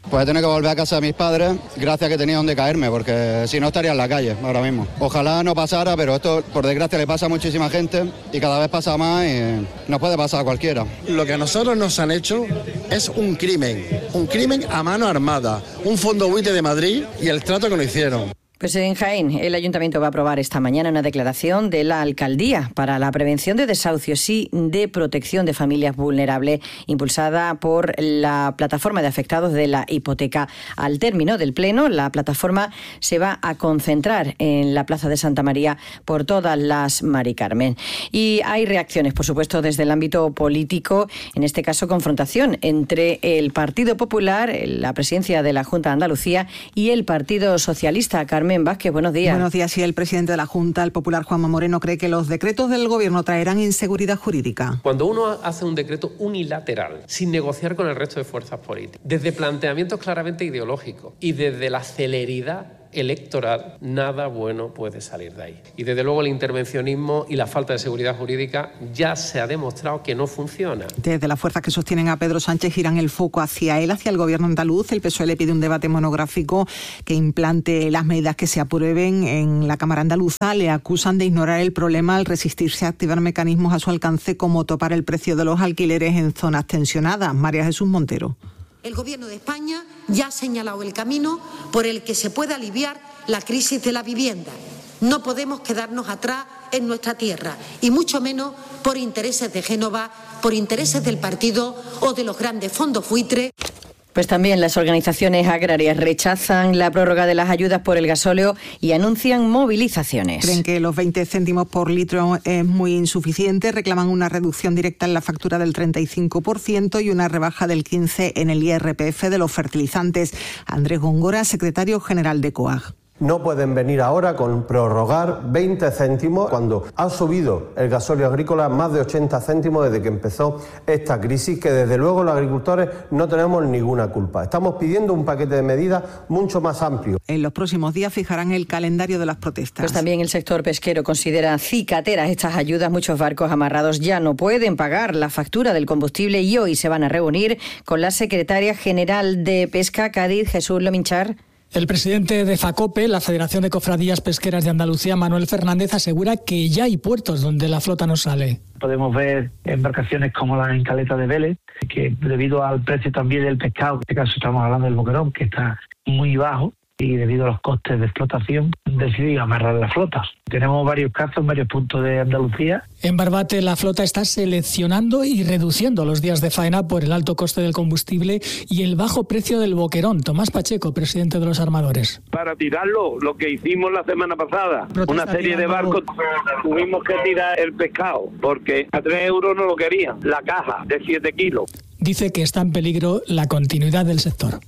Pues he tenido que volver a casa de mis padres, gracias a que tenía donde caerme, porque si no estaría en la calle ahora mismo. Ojalá no pasara, pero esto por desgracia le pasa a muchísima gente y cada vez pasa más y nos puede pasar a cualquiera. Lo que a nosotros nos han hecho es un crimen, un crimen a mano armada, un fondo buitre de Madrid y el trato que nos hicieron. Pues en Jaén, el Ayuntamiento va a aprobar esta mañana una declaración de la Alcaldía para la prevención de desahucios y de protección de familias vulnerables, impulsada por la Plataforma de Afectados de la Hipoteca. Al término del Pleno, la plataforma se va a concentrar en la Plaza de Santa María por todas las Mari Carmen. Y hay reacciones, por supuesto, desde el ámbito político, en este caso confrontación entre el Partido Popular, la presidencia de la Junta de Andalucía, y el Partido Socialista. Carmen Vázquez, buenos días. Buenos días. Y el presidente de la Junta, el popular Juanma Moreno, cree que los decretos del Gobierno traerán inseguridad jurídica. Cuando uno hace un decreto unilateral, sin negociar con el resto de fuerzas políticas, desde planteamientos claramente ideológicos y desde la celeridad electoral, nada bueno puede salir de ahí. Y desde luego el intervencionismo y la falta de seguridad jurídica ya se ha demostrado que no funciona. Desde las fuerzas que sostienen a Pedro Sánchez giran el foco hacia él, hacia el Gobierno andaluz. El P S O E le pide un debate monográfico que implante las medidas que se aprueben en la Cámara andaluza. Le acusan de ignorar el problema al resistirse a activar mecanismos a su alcance como topar el precio de los alquileres en zonas tensionadas. María Jesús Montero. El Gobierno de España ya ha señalado el camino por el que se puede aliviar la crisis de la vivienda. No podemos quedarnos atrás en nuestra tierra, y mucho menos por intereses de Génova, por intereses del partido o de los grandes fondos buitres. Pues también las organizaciones agrarias rechazan la prórroga de las ayudas por el gasóleo y anuncian movilizaciones. Creen que los veinte céntimos por litro es muy insuficiente, reclaman una reducción directa en la factura del treinta y cinco por ciento y una rebaja del quince por ciento en el I R P F de los fertilizantes. Andrés Góngora, secretario general de COAG. No pueden venir ahora con prorrogar veinte céntimos cuando ha subido el gasóleo agrícola más de ochenta céntimos desde que empezó esta crisis, que desde luego los agricultores no tenemos ninguna culpa. Estamos pidiendo un paquete de medidas mucho más amplio. En los próximos días fijarán el calendario de las protestas. Pues también el sector pesquero considera cicateras estas ayudas. Muchos barcos amarrados ya no pueden pagar la factura del combustible y hoy se van a reunir con la secretaria general de Pesca, Cádiz, Jesús Lominchar. El presidente de FACOPE, la Federación de Cofradías Pesqueras de Andalucía, Manuel Fernández, asegura que ya hay puertos donde la flota no sale. Podemos ver embarcaciones como la en Caleta de Vélez, que debido al precio también del pescado, en este caso estamos hablando del boquerón, que está muy bajo, y debido a los costes de explotación decidí amarrar las flotas. Tenemos varios casos en varios puntos de Andalucía. En Barbate la flota está seleccionando y reduciendo los días de faena por el alto coste del combustible y el bajo precio del boquerón. Tomás Pacheco, presidente de los armadores. Para tirarlo, lo que hicimos la semana pasada, Protesta una serie de barcos, tuvimos que tirar el pescado porque a tres euros no lo querían, la caja de siete kilos. Dice que está en peligro la continuidad del sector.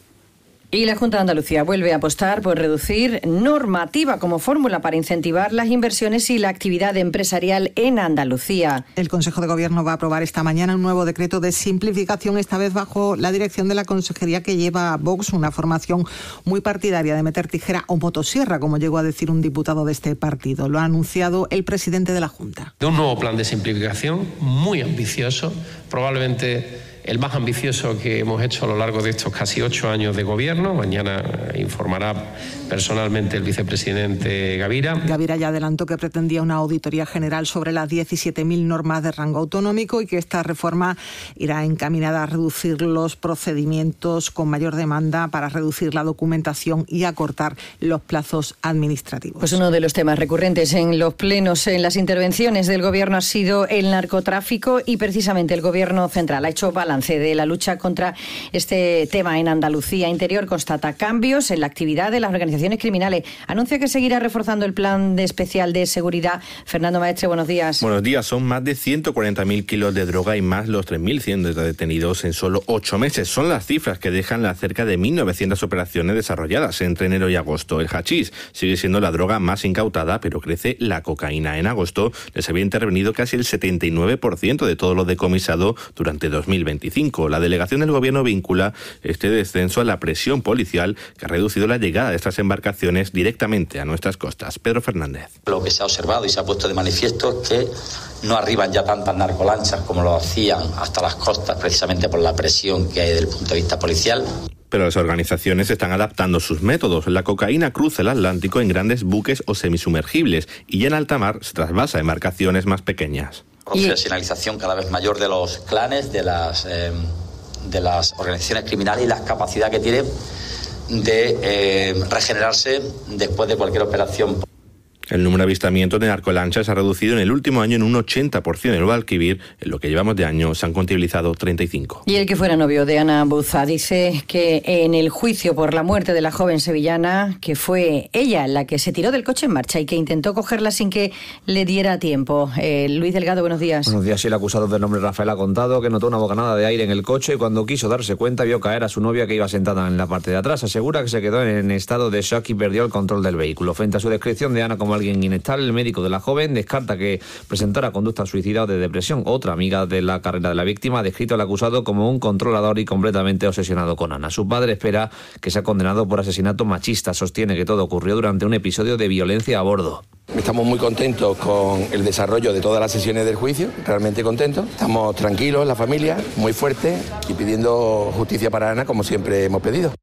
Y la Junta de Andalucía vuelve a apostar por reducir normativa como fórmula para incentivar las inversiones y la actividad empresarial en Andalucía. El Consejo de Gobierno va a aprobar esta mañana un nuevo decreto de simplificación, esta vez bajo la dirección de la consejería que lleva a Vox, una formación muy partidaria de meter tijera o motosierra, como llegó a decir un diputado de este partido. Lo ha anunciado el presidente de la Junta. De un nuevo plan de simplificación muy ambicioso, probablemente el más ambicioso que hemos hecho a lo largo de estos casi ocho años de gobierno. Mañana informará personalmente el vicepresidente Gavira. Gavira ya adelantó que pretendía una auditoría general sobre las diecisiete mil normas de rango autonómico y que esta reforma irá encaminada a reducir los procedimientos con mayor demanda para reducir la documentación y acortar los plazos administrativos. Pues uno de los temas recurrentes en los plenos, en las intervenciones del Gobierno, ha sido el narcotráfico y precisamente el Gobierno central ha hecho balance de la lucha contra este tema en Andalucía. Interior constata cambios en la actividad de las organizaciones criminales. Anuncia que seguirá reforzando el plan de especial de seguridad. Fernando Maestre, buenos días. Buenos días. Son más de ciento cuarenta mil kilos de droga y más los tres mil cien detenidos en solo ocho meses. Son las cifras que dejan las cerca de mil novecientas operaciones desarrolladas entre enero y agosto. El hachís sigue siendo la droga más incautada, pero crece la cocaína. En agosto les había intervenido casi el setenta y nueve por ciento de todo lo decomisado durante dos mil veinticinco. La delegación del Gobierno vincula este descenso a la presión policial que ha reducido la llegada de estas embarcaciones directamente a nuestras costas. Pedro Fernández. Lo que se ha observado y se ha puesto de manifiesto es que no arriban ya tantas narcolanchas como lo hacían hasta las costas, precisamente por la presión que hay desde el punto de vista policial. Pero las organizaciones están adaptando sus métodos. La cocaína cruza el Atlántico en grandes buques o semisumergibles y ya en alta mar se trasvasa embarcaciones más pequeñas. Profesionalización cada vez mayor de los clanes, de las, eh, de las organizaciones criminales y la capacidad que tienen de eh, regenerarse después de cualquier operación. El número de avistamientos de narcolanchas ha reducido en el último año en un ochenta por ciento en el Guadalquivir. En lo que llevamos de año se han contabilizado treinta y cinco. Y el que fuera novio de Ana Buza dice que en el juicio por la muerte de la joven sevillana, que fue ella la que se tiró del coche en marcha y que intentó cogerla sin que le diera tiempo. Eh, Luis Delgado, buenos días. Buenos días. El acusado del nombre Rafael ha contado que notó una bocanada de aire en el coche y cuando quiso darse cuenta vio caer a su novia que iba sentada en la parte de atrás. Asegura que se quedó en estado de shock y perdió el control del vehículo. Frente a su descripción de Ana como alguien inestable, el médico de la joven descarta que presentara conducta suicida o de depresión. Otra amiga de la carrera de la víctima ha descrito al acusado como un controlador y completamente obsesionado con Ana. Su padre espera que sea condenado por asesinato machista. Sostiene que todo ocurrió durante un episodio de violencia a bordo. Estamos muy contentos con el desarrollo de todas las sesiones del juicio, realmente contentos. Estamos tranquilos, la familia, muy fuertes y pidiendo justicia para Ana como siempre hemos pedido.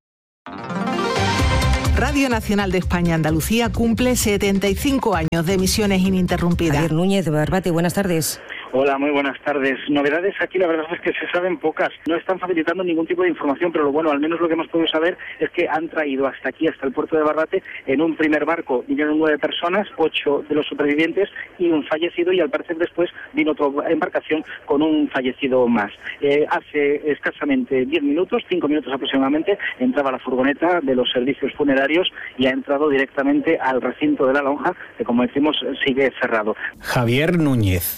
Radio Nacional de España Andalucía cumple setenta y cinco años de emisiones ininterrumpidas. Javier Núñez de Barbate, buenas tardes. Hola, muy buenas tardes. Novedades aquí, la verdad es que se saben pocas. No están facilitando ningún tipo de información, pero lo bueno, al menos lo que hemos podido saber es que han traído hasta aquí, hasta el puerto de Barbate, en un primer barco vinieron nueve personas, ocho de los supervivientes y un fallecido, y al parecer después vino otra embarcación con un fallecido más. Eh, hace escasamente diez minutos, cinco minutos aproximadamente, entraba la furgoneta de los servicios funerarios y ha entrado directamente al recinto de la lonja, que como decimos sigue cerrado. Javier Núñez.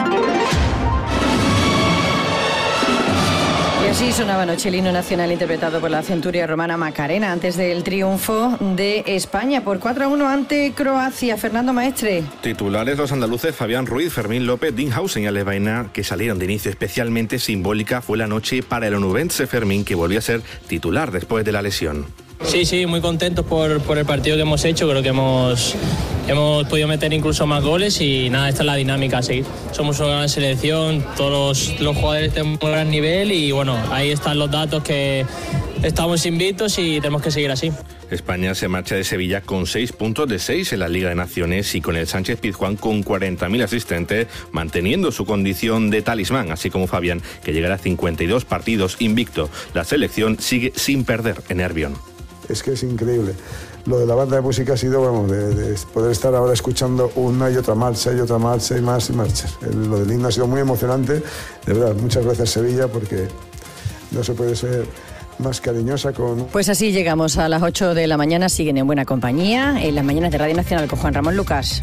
Y así sonaba anoche el himno nacional interpretado por la centuria romana Macarena antes del triunfo de España por cuatro a uno ante Croacia. Fernando Maestre. Titulares los andaluces Fabián Ruiz, Fermín López, Dinhausen y Alex Baena, que salieron de inicio. Especialmente simbólica fue la noche para el onubense Fermín, que volvió a ser titular después de la lesión. Sí, sí, muy contentos por, por el partido que hemos hecho. Creo que hemos, hemos podido meter incluso más goles y nada, esta es la dinámica a seguir. Somos una gran selección, todos los, los jugadores tenemos un gran nivel y bueno, ahí están los datos que estamos invictos y tenemos que seguir así. España se marcha de Sevilla con seis puntos de seis en la Liga de Naciones y con el Sánchez Pizjuán con cuarenta mil asistentes, manteniendo su condición de talismán, así como Fabián, que llegará a cincuenta y dos partidos invicto. La selección sigue sin perder en Nervión. Es que es increíble. Lo de la banda de música ha sido, vamos, de, de poder estar ahora escuchando una y otra marcha y otra marcha y más y marchas. El, lo del himno ha sido muy emocionante. De verdad, muchas gracias Sevilla, porque no se puede ser más cariñosa con... Pues así llegamos a las ocho de la mañana. Siguen en buena compañía en las mañanas de Radio Nacional con Juan Ramón Lucas.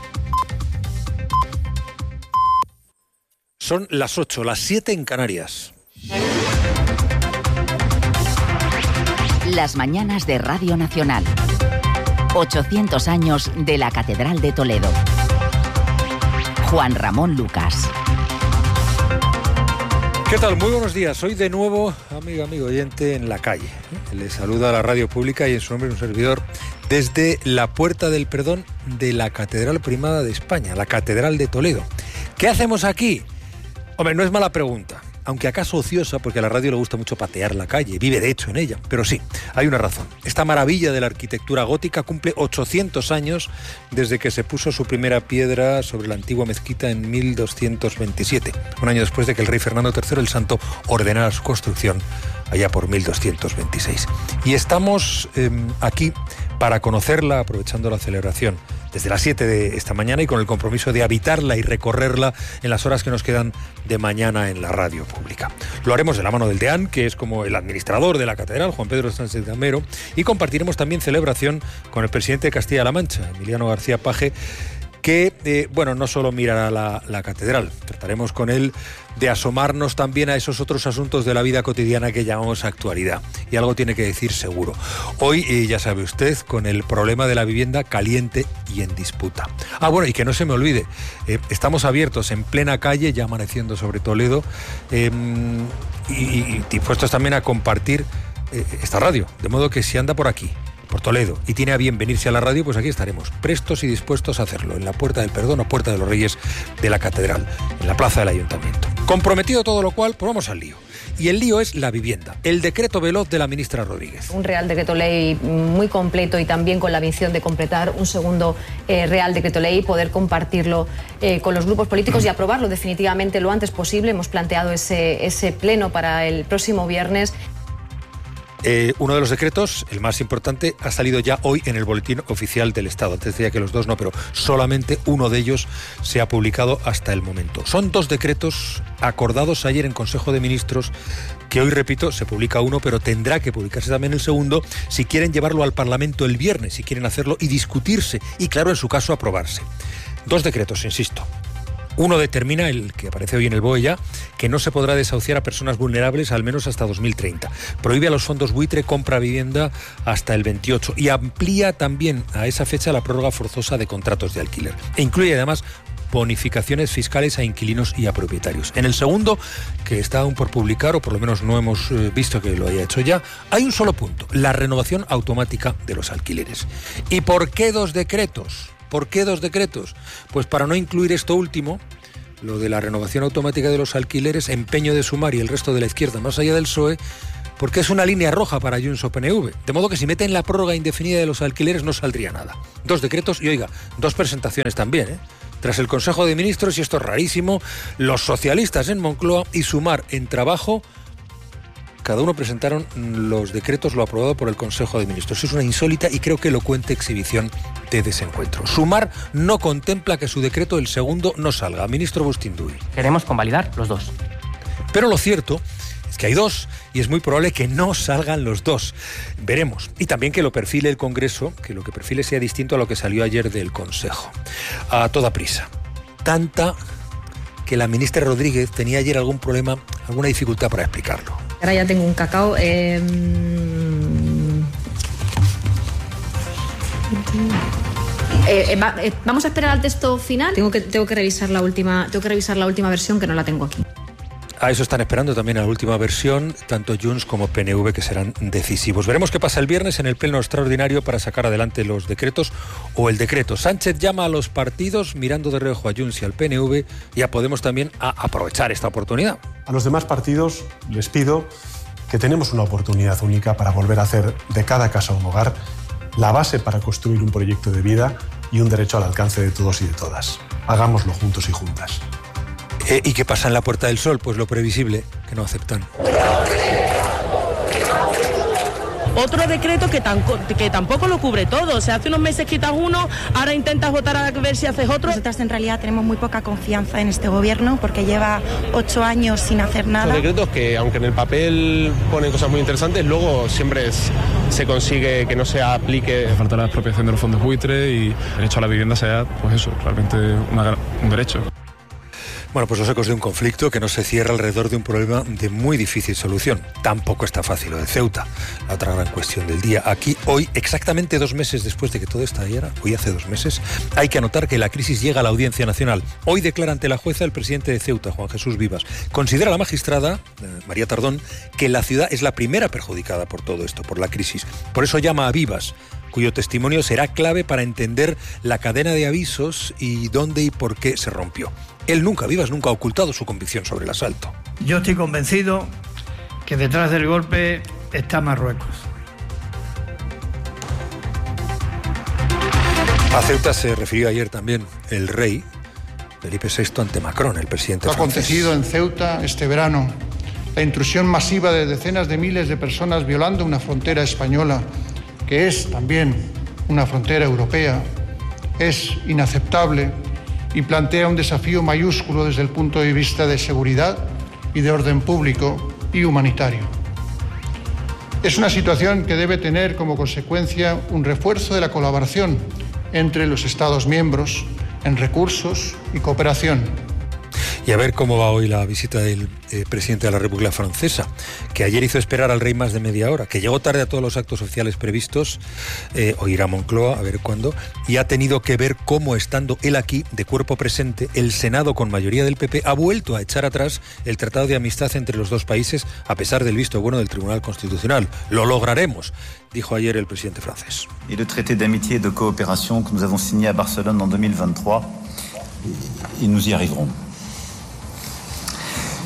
Son las ocho, las siete en Canarias. Las mañanas de Radio Nacional. ochocientos años de la Catedral de Toledo. Juan Ramón Lucas. ¿Qué tal? Muy buenos días. Hoy de nuevo, amigo, amigo oyente, en la calle. Le saluda a la radio pública y en su nombre un servidor desde la Puerta del Perdón de la Catedral Primada de España, la Catedral de Toledo. ¿Qué hacemos aquí? Hombre, no es mala pregunta. Aunque acaso ociosa, porque a la radio le gusta mucho patear la calle, vive de hecho en ella. Pero sí, hay una razón. Esta maravilla de la arquitectura gótica cumple ochocientos años desde que se puso su primera piedra sobre la antigua mezquita en mil doscientos veintisiete, un año después de que el rey Fernando tercero el Santo ordenara su construcción allá por mil doscientos veintiséis. Y estamos eh, aquí para conocerla, aprovechando la celebración desde las siete de esta mañana y con el compromiso de habitarla y recorrerla en las horas que nos quedan de mañana en la radio pública. Lo haremos de la mano del deán, que es como el administrador de la catedral, Juan Pedro Sánchez Gamero, y compartiremos también celebración con el presidente de Castilla-La Mancha, Emiliano García Paje, que, eh, bueno, no solo mirará la, la catedral, trataremos con él de asomarnos también a esos otros asuntos de la vida cotidiana que llamamos actualidad. Y algo tiene que decir seguro. Hoy, eh, ya sabe usted, con el problema de la vivienda caliente y en disputa. Ah, bueno, y que no se me olvide, eh, estamos abiertos en plena calle, ya amaneciendo sobre Toledo, eh, y, y dispuestos también a compartir eh, esta radio. De modo que si anda por aquí, por Toledo, y tiene a bien venirse a la radio, pues aquí estaremos, prestos y dispuestos a hacerlo, en la Puerta del Perdón o Puerta de los Reyes de la Catedral, en la plaza del Ayuntamiento. Comprometido todo lo cual, pues vamos al lío. Y el lío es la vivienda, el decreto veloz de la ministra Rodríguez. Un Real Decreto Ley muy completo y también con la misión de completar un segundo eh, Real Decreto Ley, poder compartirlo eh, con los grupos políticos y aprobarlo definitivamente lo antes posible. Hemos planteado ese, ese pleno para el próximo viernes. Eh, uno de los decretos, el más importante, ha salido ya hoy en el Boletín Oficial del Estado. Antes decía que los dos no, pero solamente uno de ellos se ha publicado hasta el momento. Son dos decretos acordados ayer en Consejo de Ministros, que hoy, repito, se publica uno, pero tendrá que publicarse también el segundo si quieren llevarlo al Parlamento el viernes, si quieren hacerlo y discutirse, y claro, en su caso, aprobarse. Dos decretos, insisto. Uno determina, el que aparece hoy en el B O E ya, que no se podrá desahuciar a personas vulnerables al menos hasta dos mil treinta. Prohíbe a los fondos buitre compra vivienda hasta el veintiocho y amplía también a esa fecha la prórroga forzosa de contratos de alquiler. E incluye además bonificaciones fiscales a inquilinos y a propietarios. En el segundo, que está aún por publicar, o por lo menos no hemos visto que lo haya hecho ya, hay un solo punto: la renovación automática de los alquileres. ¿Y por qué dos decretos? ¿Por qué dos decretos? Pues para no incluir esto último, lo de la renovación automática de los alquileres, empeño de Sumar y el resto de la izquierda más allá del P S O E, porque es una línea roja para Junts o P N V. De modo que si meten la prórroga indefinida de los alquileres no saldría nada. Dos decretos y, oiga, dos presentaciones también, ¿eh? Tras el Consejo de Ministros, y esto es rarísimo, los socialistas en Moncloa y Sumar en Trabajo, cada uno presentaron los decretos, lo aprobado por el Consejo de Ministros. Es una insólita y creo que elocuente exhibición de desencuentro. Sumar no contempla que su decreto, el segundo, no salga. Ministro Bustinduy. Queremos convalidar los dos. Pero lo cierto es que hay dos y es muy probable que no salgan los dos. Veremos. Y también que lo perfile el Congreso, que lo que perfile sea distinto a lo que salió ayer del Consejo. A toda prisa. Tanta que la ministra Rodríguez tenía ayer algún problema, alguna dificultad para explicarlo. Ahora ya tengo un cacao. Eh... Eh, eh, va, eh, vamos a esperar al texto final. Tengo que, tengo que revisar la última, tengo que revisar la última versión, que no la tengo aquí. A eso están esperando también a la última versión, tanto Junts como P N V, que serán decisivos. Veremos qué pasa el viernes en el pleno extraordinario para sacar adelante los decretos o el decreto. Sánchez llama a los partidos, mirando de reojo a Junts y al P N V, y a Podemos también, a aprovechar esta oportunidad. A los demás partidos les pido que tenemos una oportunidad única para volver a hacer de cada casa un hogar, la base para construir un proyecto de vida y un derecho al alcance de todos y de todas. Hagámoslo juntos y juntas. Eh, ¿Y qué pasa en la Puerta del Sol? Pues lo previsible, que no aceptan. Otro decreto que, tan, que tampoco lo cubre todo. O sea, hace unos meses quitas uno, ahora intentas votar a ver si haces otro. Nosotras en realidad tenemos muy poca confianza en este gobierno porque lleva ocho años sin hacer nada. Son decretos que, aunque en el papel ponen cosas muy interesantes, luego siempre es, se consigue que no se aplique. Falta la expropiación de los fondos buitre y el derecho a la vivienda sea, pues eso, realmente una, un derecho. Bueno, pues los ecos de un conflicto que no se cierra alrededor de un problema de muy difícil solución. Tampoco está fácil lo de Ceuta, la otra gran cuestión del día. Aquí, hoy, exactamente dos meses después de que todo estallara, hoy hace dos meses, hay que anotar que la crisis llega a la Audiencia Nacional. Hoy declara ante la jueza el presidente de Ceuta, Juan Jesús Vivas. Considera la magistrada, eh, María Tardón, que la ciudad es la primera perjudicada por todo esto, por la crisis. Por eso llama a Vivas, cuyo testimonio será clave para entender la cadena de avisos y dónde y por qué se rompió. Él nunca, Vivas, nunca ha ocultado su convicción sobre el asalto. Yo estoy convencido que detrás del golpe está Marruecos. A Ceuta se refirió ayer también el rey Felipe sexto ante Macron, el presidente francés. Lo acontecido en Ceuta este verano, la intrusión masiva de decenas de miles de personas violando una frontera española, que es también una frontera europea, es inaceptable y plantea un desafío mayúsculo desde el punto de vista de seguridad y de orden público y humanitario. Es una situación que debe tener como consecuencia un refuerzo de la colaboración entre los Estados miembros en recursos y cooperación. Y a ver cómo va hoy la visita del eh, presidente de la República Francesa, que ayer hizo esperar al rey más de media hora, que llegó tarde a todos los actos oficiales previstos, eh, o irá a Moncloa, a ver cuándo, y ha tenido que ver cómo, estando él aquí, de cuerpo presente, el Senado, con mayoría del P P, ha vuelto a echar atrás el Tratado de Amistad entre los dos países, a pesar del visto bueno del Tribunal Constitucional. Lo lograremos, dijo ayer el presidente francés. Y el traité d'amitié et de coopération que nous avons signé à Barcelone en dos mil veintitrés, y nous y arriverons.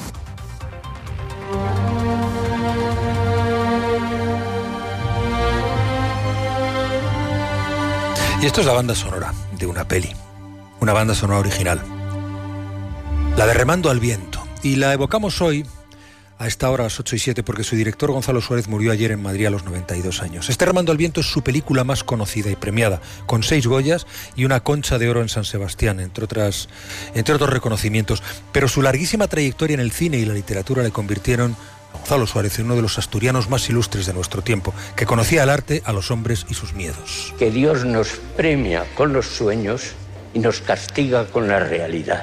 Y esto es la banda sonora de una peli, una banda sonora original, la de Remando al Viento. Y la evocamos hoy a esta hora, a las ocho y siete, porque su director Gonzalo Suárez murió ayer en Madrid a los noventa y dos años. Este Remando al Viento es su película más conocida y premiada, con seis Goyas y una Concha de Oro en San Sebastián, entre otras, entre otros reconocimientos. Pero su larguísima trayectoria en el cine y la literatura le convirtieron a Gonzalo Suárez en uno de los asturianos más ilustres de nuestro tiempo, que conocía el arte, a los hombres y sus miedos. Que Dios nos premia con los sueños y nos castiga con la realidad.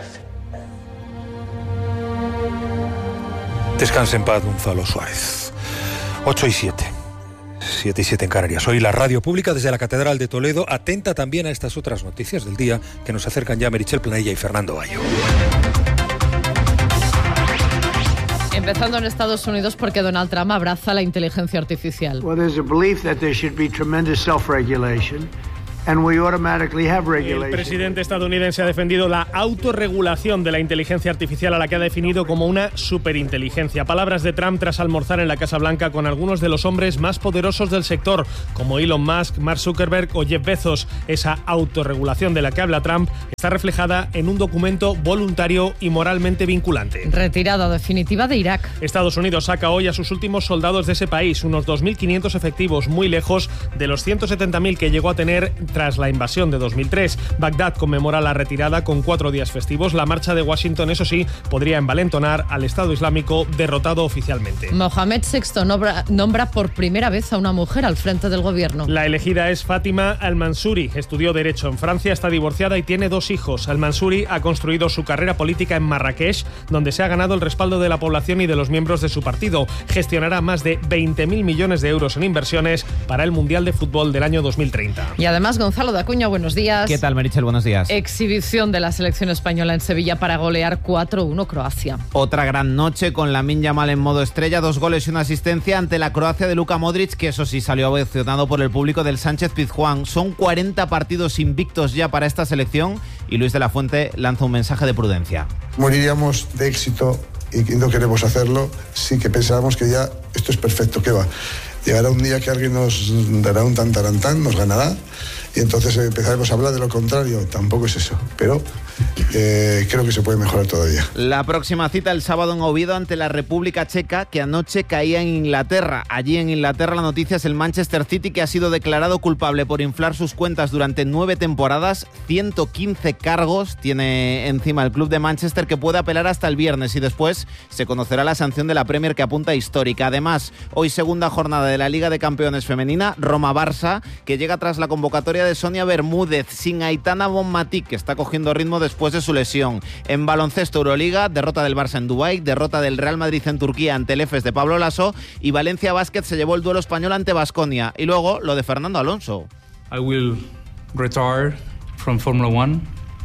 Descanse en paz, Gonzalo Suárez. ocho y siete. siete y siete en Canarias. Hoy la radio pública desde la Catedral de Toledo, atenta también a estas otras noticias del día que nos acercan ya Meritxell Planella y Fernando Bayo. Empezando en Estados Unidos, porque Donald Trump abraza la inteligencia artificial. Well, there's a belief that there should be tremendous self-regulation. And we automatically have regulation. El presidente estadounidense ha defendido la autorregulación de la inteligencia artificial, a la que ha definido como una superinteligencia. Palabras de Trump tras almorzar en la Casa Blanca con algunos de los hombres más poderosos del sector, como Elon Musk, Mark Zuckerberg o Jeff Bezos. Esa autorregulación de la que habla Trump está reflejada en un documento voluntario y moralmente vinculante. Retirada definitiva de Irak. Estados Unidos saca hoy a sus últimos soldados de ese país, unos dos mil quinientos efectivos, muy lejos de los ciento setenta mil que llegó a tener tras la invasión de dos mil tres. Bagdad conmemora la retirada con cuatro días festivos. La marcha de Washington, eso sí, podría envalentonar al Estado Islámico, derrotado oficialmente. Mohamed sexto nombra, nombra por primera vez a una mujer al frente del gobierno. La elegida es Fátima Al-Mansuri. Estudió Derecho en Francia, está divorciada y tiene dos hijos. Al-Mansuri ha construido su carrera política en Marrakech, donde se ha ganado el respaldo de la población y de los miembros de su partido. Gestionará más de veinte mil millones de euros en inversiones para el Mundial de Fútbol del año dos mil treinta. Y además, Gonzalo de Acuña, buenos días. ¿Qué tal, Meritxell? Buenos días. Exhibición de la selección española en Sevilla para golear cuatro uno Croacia. Otra gran noche con Lamine Yamal en modo estrella, dos goles y una asistencia ante la Croacia de Luka Modric, que eso sí salió ovacionado por el público del Sánchez Pizjuán. Son cuarenta partidos invictos ya para esta selección y Luis de la Fuente lanza un mensaje de prudencia. Moriríamos de éxito y no queremos hacerlo, sí que pensábamos que ya esto es perfecto, ¿qué va? Llegará un día que alguien nos dará un tantarantán, nos ganará, y entonces empezaremos a hablar de lo contrario. Tampoco es eso, pero eh, creo que se puede mejorar todavía. La próxima cita el sábado en Oviedo ante la República Checa, que anoche caía en Inglaterra. Allí en Inglaterra la noticia es el Manchester City, que ha sido declarado culpable por inflar sus cuentas durante nueve temporadas. ciento quince cargos tiene encima el club de Manchester, que puede apelar hasta el viernes y después se conocerá la sanción de la Premier, que apunta histórica. Además, hoy segunda jornada de la Liga de Campeones Femenina, Roma-Barça, que llega tras la convocatoria de Sonia Bermúdez, sin Aitana Bonmatí, que está cogiendo ritmo después de su lesión. En baloncesto, Euroliga, derrota del Barça en Dubái, derrota del Real Madrid en Turquía ante el Efes de Pablo Laso, y Valencia Basket se llevó el duelo español ante Baskonia. Y luego lo de Fernando Alonso. I will retire from Formula One.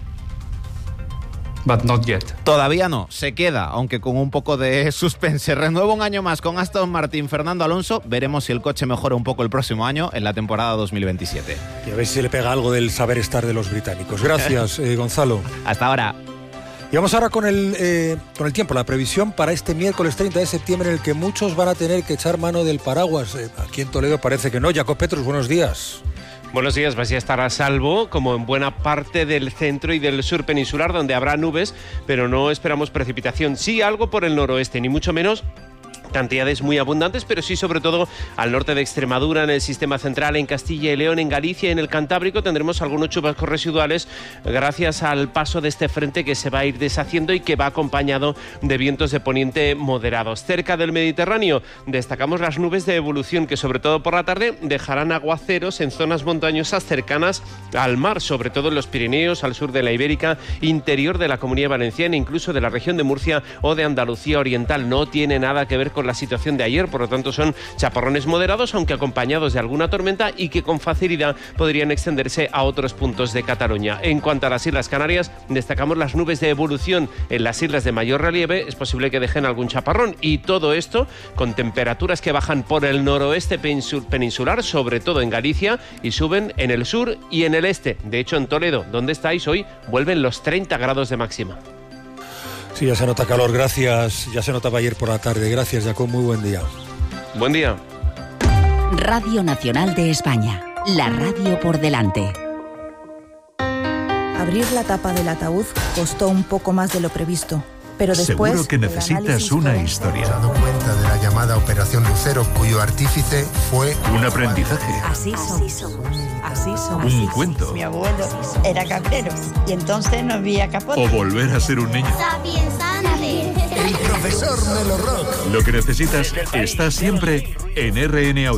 But not yet. Todavía no, se queda, aunque con un poco de suspense. Renueva un año más con Aston Martin. Fernando Alonso, veremos si el coche mejora un poco el próximo año en la temporada dos mil veintisiete. Y a ver si se le pega algo del saber estar de los británicos. Gracias, eh, Gonzalo. Hasta ahora. Y vamos ahora con el, eh, con el tiempo, la previsión para este miércoles treinta de septiembre, en el que muchos van a tener que echar mano del paraguas. Eh, aquí en Toledo parece que no. Jacob Petrus, buenos días. Buenos días, vais a estar a salvo, como en buena parte del centro y del sur peninsular, donde habrá nubes, pero no esperamos precipitación. Sí, algo por el noroeste, ni mucho menos cantidades muy abundantes, pero sí sobre todo al norte de Extremadura, en el sistema central, en Castilla y León, en Galicia y en el Cantábrico tendremos algunos chubascos residuales gracias al paso de este frente que se va a ir deshaciendo y que va acompañado de vientos de poniente moderados. Cerca del Mediterráneo destacamos las nubes de evolución, que sobre todo por la tarde dejarán aguaceros en zonas montañosas cercanas al mar, sobre todo en los Pirineos, al sur de la Ibérica, interior de la Comunidad Valenciana, incluso de la región de Murcia o de Andalucía Oriental. No tiene nada que ver con la situación de ayer, por lo tanto son chaparrones moderados, aunque acompañados de alguna tormenta, y que con facilidad podrían extenderse a otros puntos de Cataluña. En cuanto a las Islas Canarias, destacamos las nubes de evolución en las islas de mayor relieve, es posible que dejen algún chaparrón, y todo esto con temperaturas que bajan por el noroeste peninsular, sobre todo en Galicia, y suben en el sur y en el este. De hecho, en Toledo, donde estáis hoy, vuelven los treinta grados de máxima. Sí, ya se nota calor, gracias. Ya se notaba ayer por la tarde. Gracias, Jacob, muy buen día. Buen día. Radio Nacional de España, la radio por delante. Abrir la tapa del ataúd costó un poco más de lo previsto. Pero después, seguro que necesitas una historia. He dado cuenta de la llamada Operación Lucero, cuyo artífice fue un aprendizaje. Así somos. Así somos. Un cuento. Mi abuelo era cabrero y entonces no había capote. O volver a ser un niño. El profesor Melo Rock. Lo que necesitas está siempre en R N Audio.